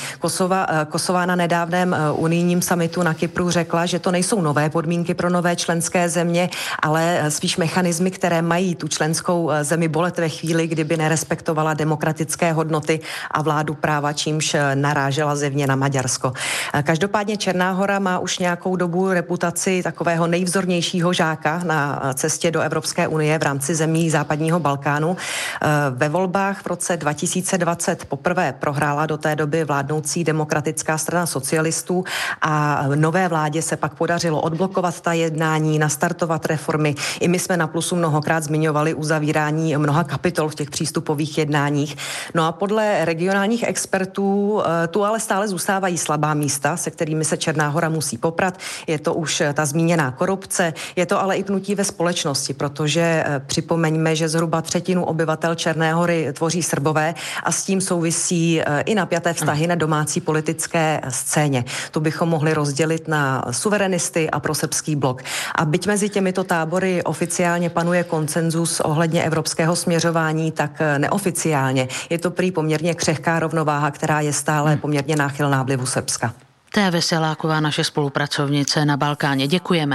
Kosová na nedávném unijním summitu na Kypru řekla, že to nejsou nové podmínky pro nové členské země, ale spíš mechanismy, které mají tu členskou zemi bolet ve chvíli, kdyby nerespektovala demokratické hodnoty a vládu práva, čímž narážela zjevně na Maďarsko. Každopádně Černá Hora má už nějakou dobu reputaci takového nejvzornějšího žáka na cestě do Evropské unie v rámci zemí západního Balkánu. Ve volbách v roce 2020 poprvé prohrála do té doby vládnoucí Demokratická strana socialistů a nové vládě se pak podařilo odblokovat ta jednání, nastartovat reformy. I my jsme na Plusu mnohokrát zmiňovali uzavírání mnoha kapitol v těch přístupových jednáních. No a podle regionálních expertů tu ale stále zůstávají slabá místa, se kterými se Černá Hora musí poprat. Je to už ta zmíněná korupce, je to ale i pnutí ve společnosti, protože připomeňme, že zhruba 1/3 obyvatel Černé Hory tvoří Srbové a s tím souvisí i napjaté vztahy na domácí politické scéně. To bychom mohli rozdělit na suverenisty a prosrbský blok. A byť mezi těmito tábory oficiálně panuje konsenzus ohledně evropského směřování, tak neoficiálně je to prý poměrně křehká rovnováha, která je stále poměrně náchylná vlivu Srbska. To je Veseláková, naše spolupracovnice na Balkáně. Děkujeme.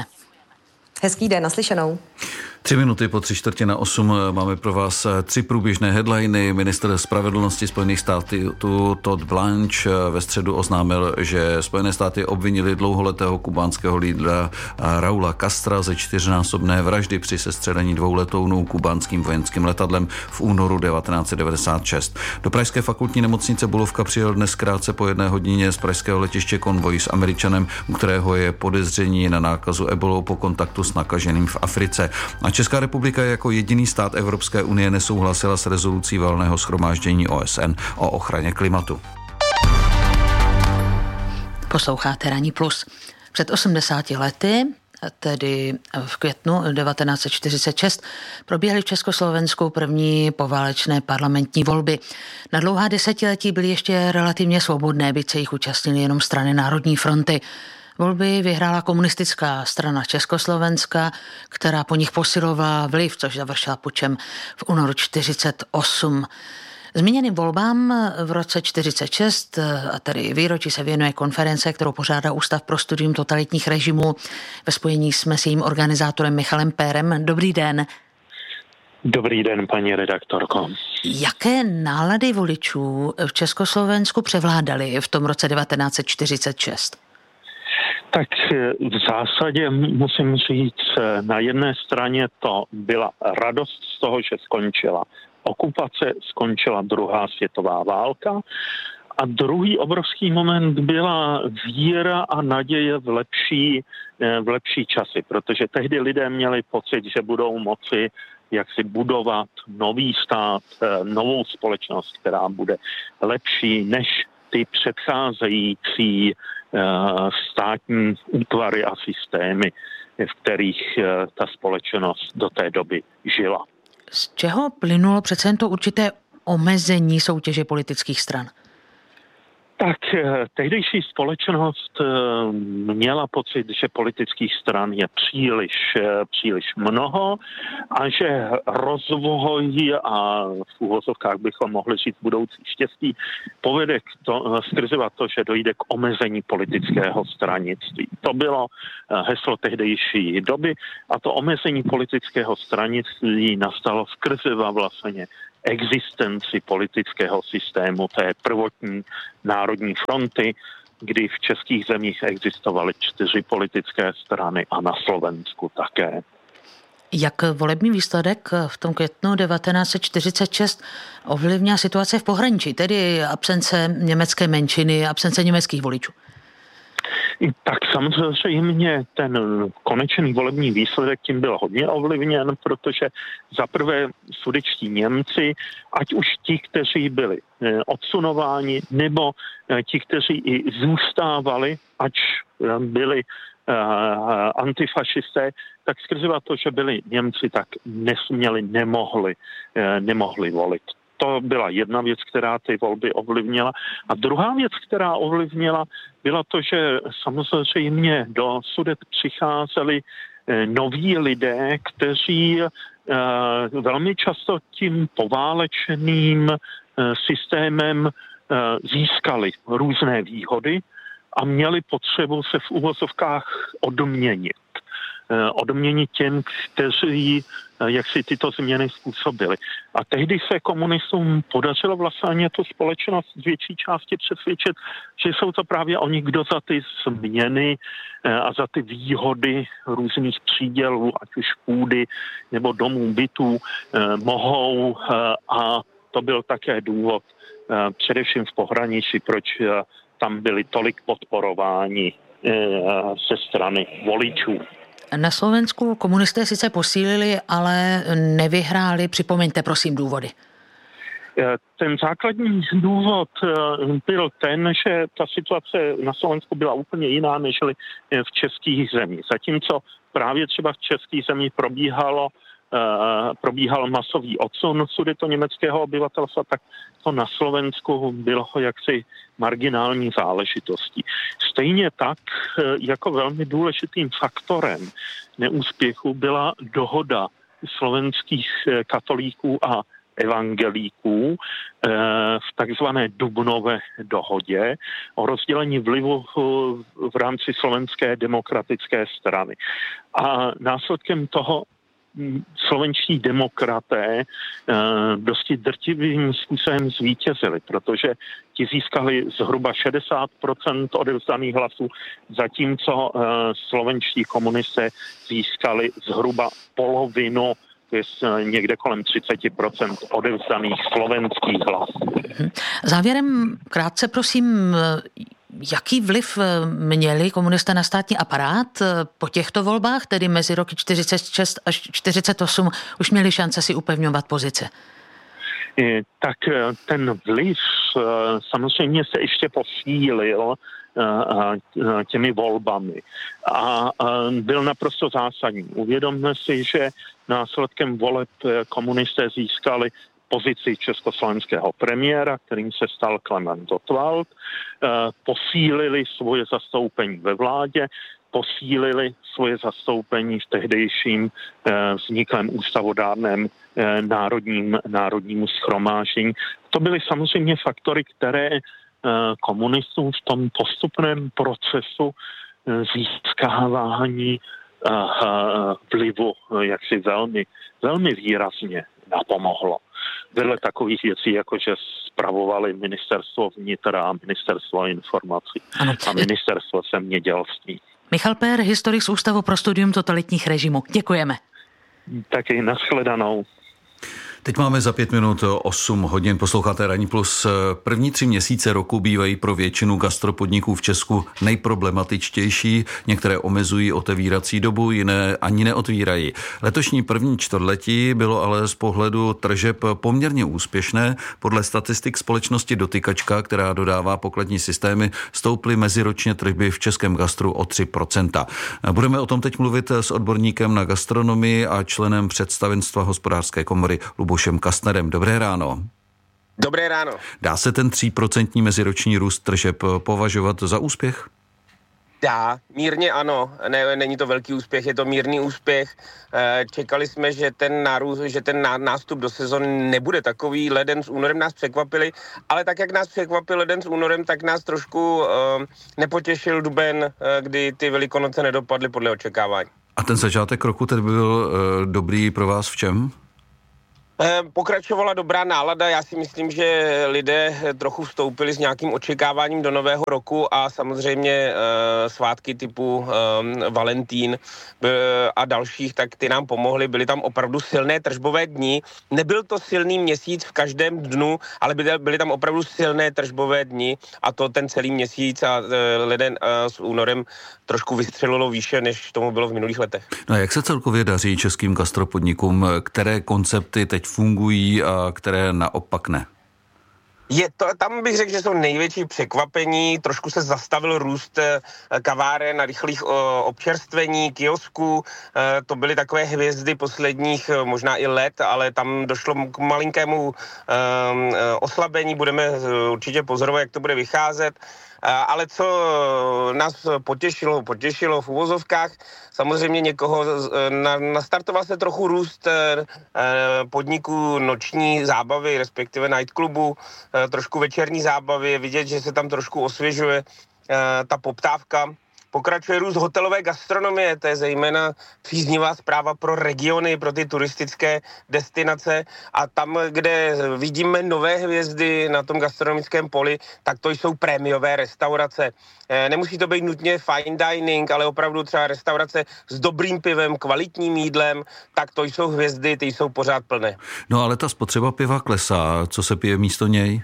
Hezký den, naslyšenou. 3 minuty po 7:45 máme pro vás 3 průběžné headliny. Ministr spravedlnosti Spojených států Todd Blanche ve středu oznámil, že Spojené státy obvinili dlouholetého kubánského lídra Raula Castra ze 4násobné vraždy při sestřelení 2 letounů kubánským vojenským letadlem v únoru 1996. Do pražské fakultní nemocnice Bulovka přijel dnes krátce po 1 hodině z pražského letiště konvoj s Američanem, u kterého je podezření na nákazu ebolou po kontaktu s nakaženým v Africe. A Česká republika jako jediný stát Evropské unie nesouhlasila s rezolucí Valného shromáždění OSN o ochraně klimatu. Posloucháte Ranní plus. Před 80 lety, tedy v květnu 1946, proběhly v Československu první poválečné parlamentní volby. Na dlouhá desetiletí byly ještě relativně svobodné, byť se jich účastnily jenom strany Národní fronty. Volby vyhrála komunistická strana Československa, která po nich posilovala vliv, což završila pučem v únoru 1948. Zmíněným volbám v roce 1946, a tedy výročí, se věnuje konference, kterou pořádá Ústav pro studium totalitních režimů. Ve spojení jsme s jejím organizátorem Michalem Pérem. Dobrý den. Dobrý den, paní redaktorko. Jaké nálady voličů v Československu převládaly v tom roce 1946? Tak v zásadě musím říct, na jedné straně to byla radost z toho, že skončila okupace, skončila druhá světová válka a druhý obrovský moment byla víra a naděje v lepší časy, protože tehdy lidé měli pocit, že budou moci jak si budovat nový stát, novou společnost, která bude lepší než ty předcházející státní útvary a systémy, v kterých ta společnost do té doby žila. Z čeho plynulo přece jen to určité omezení soutěže politických stran? Tak tehdejší společnost měla pocit, že politických stran je příliš mnoho a že rozvoj a v úvozovkách bychom mohli říct budoucí štěstí povede skrze to, že dojde k omezení politického stranictví. To bylo heslo tehdejší doby a to omezení politického stranictví nastalo skrze vlastně existenci politického systému té prvotní národní fronty, kdy v českých zemích existovaly 4 politické strany a na Slovensku také. Jak volební výsledek v tom květnu 1946 ovlivnila situace v pohraničí, tedy absence německé menšiny, absence německých voličů? Tak samozřejmě ten konečný volební výsledek tím byl hodně ovlivněn, protože zaprvé sudetští Němci, ať už ti, kteří byli odsunováni, nebo ti, kteří i zůstávali, ač byli antifašisté, tak skrze to, že byli Němci, tak nemohli volit. To byla jedna věc, která ty volby ovlivnila. A druhá věc, která ovlivnila, byla to, že samozřejmě do Sudet přicházeli noví lidé, kteří velmi často tím poválečným systémem získali různé výhody a měli potřebu se v uvozovkách odměnit těm, kteří jak si tyto změny způsobili. A tehdy se komunistům podařilo vlastně tu společnost z větší části přesvědčit, že jsou to právě oni, kdo za ty změny a za ty výhody různých přídělů, ať už půdy nebo domů, bytů, mohou. A to byl také důvod především v pohraničí, proč tam byli tolik podporováni ze strany voličů. Na Slovensku komunisté sice posílili, ale nevyhráli. Připomeňte prosím důvody. Ten základní důvod byl ten, že ta situace na Slovensku byla úplně jiná než v českých zemích. Zatímco právě třeba v českých zemích probíhal masový odsun sudetoněmeckého obyvatelstva, tak to na Slovensku bylo jaksi marginální záležitostí. Stejně tak, jako velmi důležitým faktorem neúspěchu byla dohoda slovenských katolíků a evangelíků v takzvané Dubnové dohodě o rozdělení vlivu v rámci Slovenské demokratické strany. A následkem toho slovenští demokraté dosti drtivým způsobem zvítězili, protože ti získali zhruba 60% odevzdaných hlasů, zatímco slovenští komunisté získali zhruba polovinu, to je někde kolem 30% odevzdaných slovenských hlasů. Závěrem krátce prosím, jaký vliv měli komunisté na státní aparát po těchto volbách, tedy mezi roky 46 až 48 už měli šance si upevňovat pozice? Tak ten vliv samozřejmě se ještě posílil těmi volbami a byl naprosto zásadní. Uvědomme si, že následkem voleb komunisté získali pozici československého premiéra, kterým se stal Klement Gottwald, posílili svoje zastoupení ve vládě, posílili svoje zastoupení v tehdejším vzniklém ústavodárném národnímu shromáždění. To byly samozřejmě faktory, které komunistům v tom postupném procesu získávání vlivu jaksi velmi výrazně napomohlo. Vedle takových věcí, jako že spravovali ministerstvo vnitra a ministerstvo informací a ministerstvo zemědělství. Michal Pér, historik z Ústavu pro studium totalitních režimů. Děkujeme. Taky nashledanou. Teď máme za 5 minut 8 hodin, posloucháte Ranní plus. První 3 měsíce roku bývají pro většinu gastropodniků v Česku nejproblematičtější. Některé omezují otevírací dobu, jiné ani neotvírají. Letošní první čtvrtletí bylo ale z pohledu tržeb poměrně úspěšné. Podle statistik společnosti Dotykačka, která dodává pokladní systémy, stouply meziročně tržby v českém gastru o 3%. Budeme o tom teď mluvit s odborníkem na gastronomii a členem představenstva Hospodářské komory Lubošem Kastnerem. Dobré ráno. Dobré ráno. Dá se ten 3% meziroční růst tržeb považovat za úspěch? Dá, mírně ano. Ne, není to velký úspěch, je to mírný úspěch. Čekali jsme, že ten nástup do sezóny nebude takový. Leden s únorem nás překvapili, ale tak, jak nás překvapil leden s únorem, tak nás trošku nepotěšil duben, kdy ty Velikonoce nedopadly podle očekávání. A ten začátek roku tedy byl dobrý pro vás v čem? Pokračovala dobrá nálada, já si myslím, že lidé trochu vstoupili s nějakým očekáváním do nového roku a samozřejmě svátky typu Valentín a dalších, tak ty nám pomohly, byly tam opravdu silné tržbové dny. Nebyl to silný měsíc v každém dnu, ale byly tam opravdu silné tržbové dny a to ten celý měsíc a leden s únorem trošku vystřelilo výše, než tomu bylo v minulých letech. No a jak se celkově daří českým gastropodnikům, které koncepty teď fungují a které naopak ne? Tam bych řekl, že jsou největší překvapení, trošku se zastavil růst kaváren a rychlých občerstvení, kiosků, to byly takové hvězdy posledních možná i let, ale tam došlo k malinkému oslabení, budeme určitě pozorovat, jak to bude vycházet. Ale co nás potěšilo v uvozovkách, samozřejmě někoho, nastartoval se trochu růst podniků noční zábavy, respektive nightclubu, trošku večerní zábavy, je vidět, že se tam trošku osvěžuje ta poptávka. Pokračuje růst hotelové gastronomie, to je zejména příznivá zpráva pro regiony, pro ty turistické destinace a tam, kde vidíme nové hvězdy na tom gastronomickém poli, tak to jsou prémiové restaurace. Nemusí to být nutně fine dining, ale opravdu třeba restaurace s dobrým pivem, kvalitním jídlem, tak to jsou hvězdy, ty jsou pořád plné. No ale ta spotřeba piva klesá, co se pije místo něj?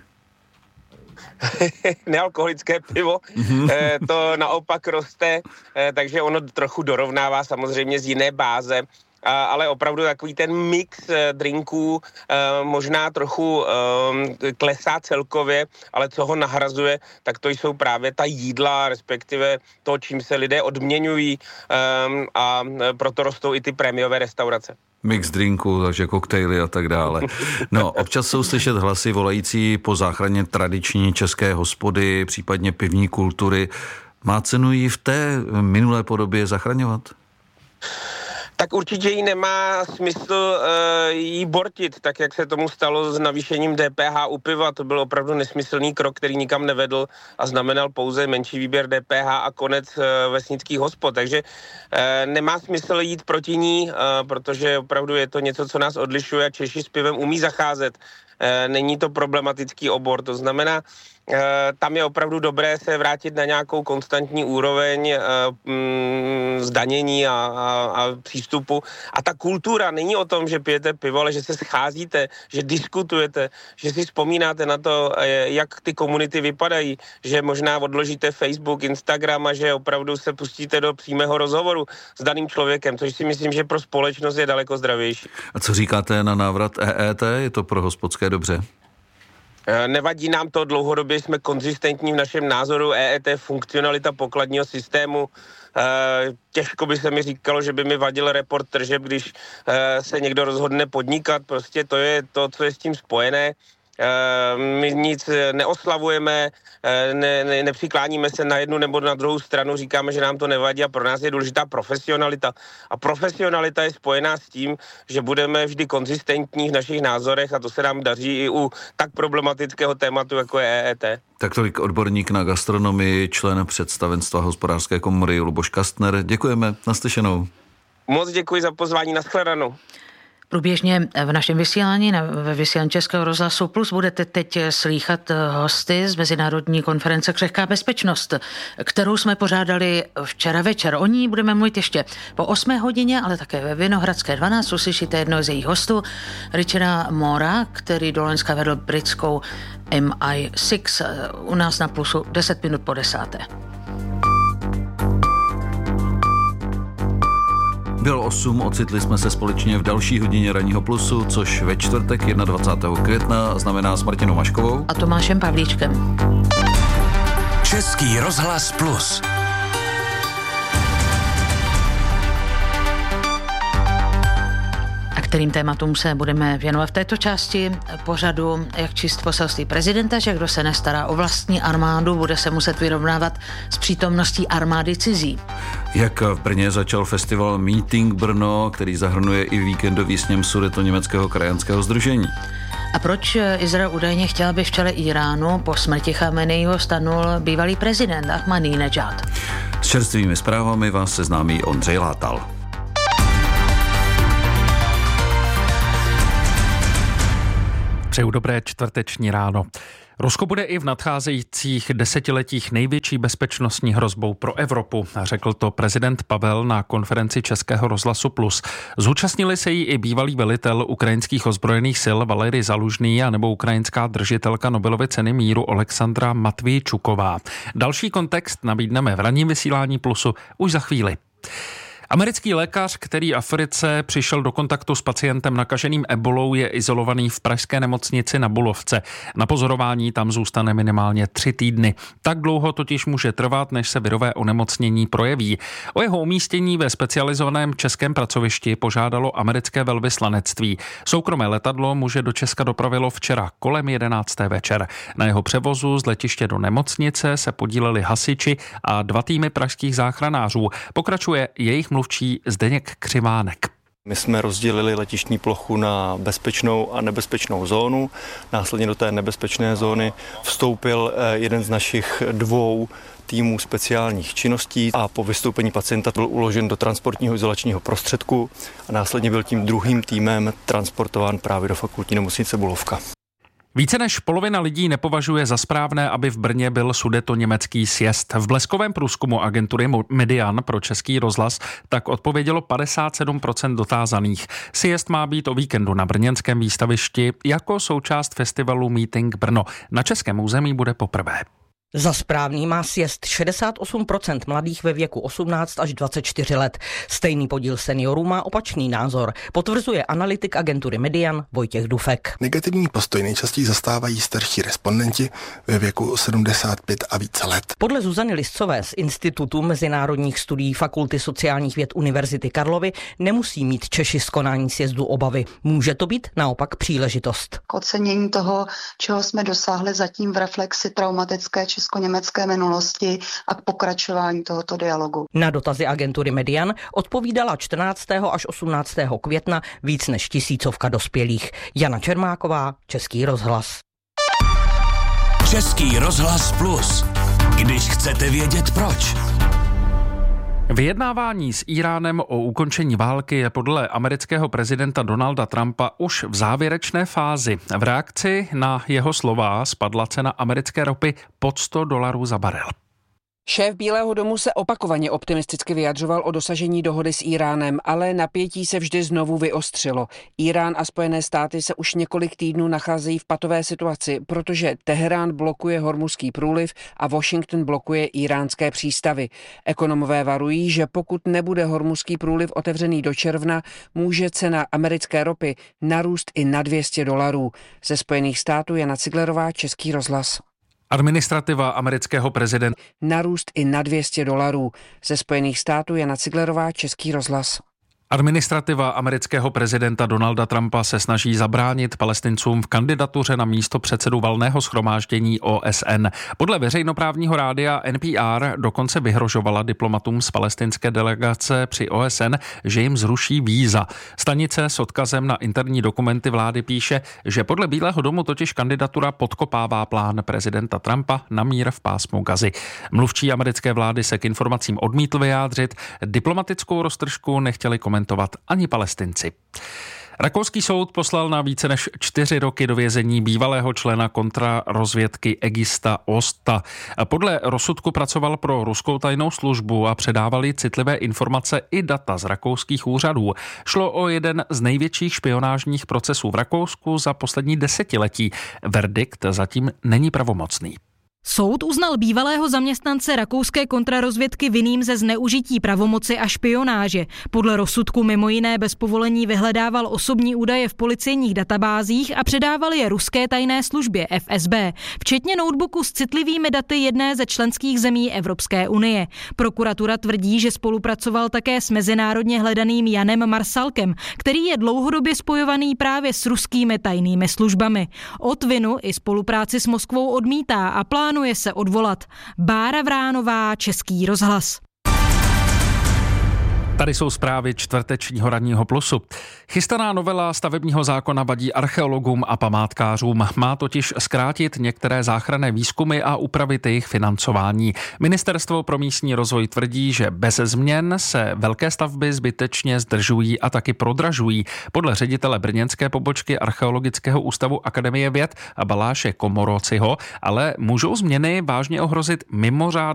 Nealkoholické pivo, to naopak roste, takže ono trochu dorovnává samozřejmě z jiné báze, ale opravdu takový ten mix drinků možná trochu klesá celkově, ale co ho nahrazuje, tak to jsou právě ta jídla, respektive to, čím se lidé odměňují a proto rostou i ty prémiové restaurace. Mix drinků, takže koktejly a tak dále. No, občas jsou slyšet hlasy volající po záchraně tradiční české hospody, případně pivní kultury. Má cenu ji v té minulé podobě zachraňovat? Tak určitě jí nemá smysl jí bortit, tak jak se tomu stalo s navýšením DPH u piva. To byl opravdu nesmyslný krok, který nikam nevedl a znamenal pouze menší výběr DPH a konec vesnických hospod. Takže nemá smysl jít proti ní, protože opravdu je to něco, co nás odlišuje a Češi s pivem umí zacházet. Není to problematický obor, to znamená, tam je opravdu dobré se vrátit na nějakou konstantní úroveň zdanění a přístupu. A ta kultura není o tom, že pijete pivo, ale že se scházíte, že diskutujete, že si vzpomínáte na to, jak ty komunity vypadají, že možná odložíte Facebook, Instagram a že opravdu se pustíte do přímého rozhovoru s daným člověkem, což si myslím, že pro společnost je daleko zdravější. A co říkáte na návrat EET? Je to pro hospodské dobře? Nevadí nám to, dlouhodobě jsme konzistentní v našem názoru, EET funkcionalita pokladního systému. Těžko by se mi říkalo, že by mi vadil report tržeb, když se někdo rozhodne podnikat, prostě to je to, co je s tím spojené. My nic neoslavujeme, nepřikláníme se na jednu nebo na druhou stranu, říkáme, že nám to nevadí a pro nás je důležitá profesionalita. A profesionalita je spojená s tím, že budeme vždy konzistentní v našich názorech a to se nám daří i u tak problematického tématu, jako je EET. Tak tolik odborník na gastronomii, člen představenstva Hospodářské komory Luboš Kastner. Děkujeme, naslyšenou. Moc děkuji za pozvání, nashledanou. Průběžně v našem vysílání, ve vysílání Českého rozhlasu Plus, budete teď slýchat hosty z Mezinárodní konference Křehká bezpečnost, kterou jsme pořádali včera večer. O ní budeme mluvit ještě po 8 hodině, ale také ve Vinohradské 12 uslyšíte jednoho z jejich hostů, Richarda Moora, který do loňska vedl britskou MI6. U nás na Plusu 10 minut po 10. Bylo 8, ocitli jsme se společně v další hodině Ranního Plusu, což ve čtvrtek 21. května znamená s Martinou Maškovou a Tomášem Pavlíčkem. Český rozhlas Plus. Kterým tématům se budeme věnovat v této části pořadu, jak číst poselství prezidenta, že kdo se nestará o vlastní armádu, bude se muset vyrovnávat s přítomností armády cizí. Jak v Brně začal festival Meeting Brno, který zahrnuje i víkendový sněm Sudetoněmeckého krajanského sdružení. A proč Izrael údajně chtěl, aby v čele Iránu po smrti Chameneiho stanul bývalý prezident Ahmadinejad? S čerstvými zprávami vás seznámí Ondřej Látal. Přeju dobré čtvrteční ráno. Rusko bude i v nadcházejících desetiletích největší bezpečnostní hrozbou pro Evropu, řekl to prezident Pavel na konferenci Českého rozhlasu Plus. Zúčastnili se jí i bývalý velitel ukrajinských ozbrojených sil Valery Zalužný a nebo ukrajinská držitelka Nobelovy ceny míru Alexandra Matvíčuková. Další kontext nabídneme v ranním vysílání Plusu už za chvíli. Americký lékař, který v Africe přišel do kontaktu s pacientem nakaženým ebolou, je izolovaný v pražské nemocnici na Bulovce. Na pozorování tam zůstane minimálně 3 týdny. Tak dlouho totiž může trvat, než se virové onemocnění projeví. O jeho umístění ve specializovaném českém pracovišti požádalo americké velvyslanectví. Soukromé letadlo muže do Česka dopravilo včera kolem 11. večer. Na jeho převozu z letiště do nemocnice se podíleli hasiči a 2 týmy pražských záchranářů. Pokračuje jejich mluvčí Zdeněk Křivánek. My jsme rozdělili letištní plochu na bezpečnou a nebezpečnou zónu. Následně do té nebezpečné zóny vstoupil jeden z našich 2 týmů speciálních činností a po vystoupení pacienta byl uložen do transportního izolačního prostředku a následně byl tím druhým týmem transportován právě do fakultní nemocnice Bulovka. Více než polovina lidí nepovažuje za správné, aby v Brně byl sudetoněmecký sjezd. V bleskovém průzkumu agentury Median pro Český rozhlas tak odpovědělo 57% dotázaných. Sjezd má být o víkendu na brněnském výstavišti jako součást festivalu Meeting Brno. Na českém území bude poprvé. Za správný má sjezd 68% mladých ve věku 18 až 24 let. Stejný podíl seniorů má opačný názor, potvrzuje analytik agentury Median Vojtěch Dufek. Negativní postoj nejčastěji zastávají starší respondenti ve věku 75 a více let. Podle Zuzany Liscové z Institutu mezinárodních studií Fakulty sociálních věd Univerzity Karlovy nemusí mít Češi z konání sjezdu obavy. Může to být naopak příležitost. K ocenění toho, čeho jsme dosáhli zatím v reflexi traumatické česko-německé minulosti a k pokračování tohoto dialogu. Na dotazy agentury Median odpovídala 14. až 18. května víc než 1000 dospělých. Jana Čermáková, Český rozhlas. Český rozhlas Plus. Když chcete vědět proč. Vyjednávání s Iránem o ukončení války je podle amerického prezidenta Donalda Trumpa už v závěrečné fázi. V reakci na jeho slova spadla cena americké ropy pod $100 za barel. Šéf Bílého domu se opakovaně optimisticky vyjadřoval o dosažení dohody s Iránem, ale napětí se vždy znovu vyostřilo. Irán a Spojené státy se už několik týdnů nacházejí v patové situaci, protože Teherán blokuje Hormuzský průliv a Washington blokuje iránské přístavy. Ekonomové varují, že pokud nebude Hormuzský průliv otevřený do června, může cena americké ropy narůst i na $200. Ze Spojených států Jana Ciglerová, Český rozhlas. Administrativa amerického prezidenta narůst i na $200. Ze Spojených států Jana Ciglerová, Český rozhlas. Administrativa amerického prezidenta Donalda Trumpa se snaží zabránit Palestincům v kandidatuře na místo předsedu valného shromáždění OSN. Podle veřejnoprávního rádia NPR dokonce vyhrožovala diplomatům z palestinské delegace při OSN, že jim zruší víza. Stanice s odkazem na interní dokumenty vlády píše, že podle Bílého domu totiž kandidatura podkopává plán prezidenta Trumpa na mír v pásmu Gazy. Mluvčí americké vlády se k informacím odmítl vyjádřit, diplomatickou roztržku nechtěli komentovat ani Palestinci. Rakouský soud poslal na více než 4 roky do vězení bývalého člena kontrarozvědky Egista Osta. Podle rozsudku pracoval pro ruskou tajnou službu a předávali citlivé informace i data z rakouských úřadů. Šlo o jeden z největších špionážních procesů v Rakousku za poslední desetiletí. Verdikt zatím není pravomocný. Soud uznal bývalého zaměstnance rakouské kontrarozvědky vinným ze zneužití pravomoci a špionáže. Podle rozsudku mimo jiné bez povolení vyhledával osobní údaje v policejních databázích a předával je ruské tajné službě FSB, včetně notebooku s citlivými daty jedné ze členských zemí Evropské unie. Prokuratura tvrdí, že spolupracoval také s mezinárodně hledaným Janem Marsalkem, který je dlouhodobě spojovaný právě s ruskými tajnými službami. Od vinu i spolupráci s Moskvou odmítá a plánuje se odvolat. Bára Vránová, Český rozhlas. Tady jsou zprávy čtvrtečního ranního Plusu. Chystaná novela stavebního zákona vadí archeologům a památkářům. Má totiž zkrátit některé záchranné výzkumy a upravit jejich financování. Ministerstvo pro místní rozvoj tvrdí, že bez změn se velké stavby zbytečně zdržují a taky prodražují. Podle ředitele brněnské pobočky Archeologického ústavu Akademie věd a Baláše Komorociho ale můžou změny vážně ohrozit mimořádné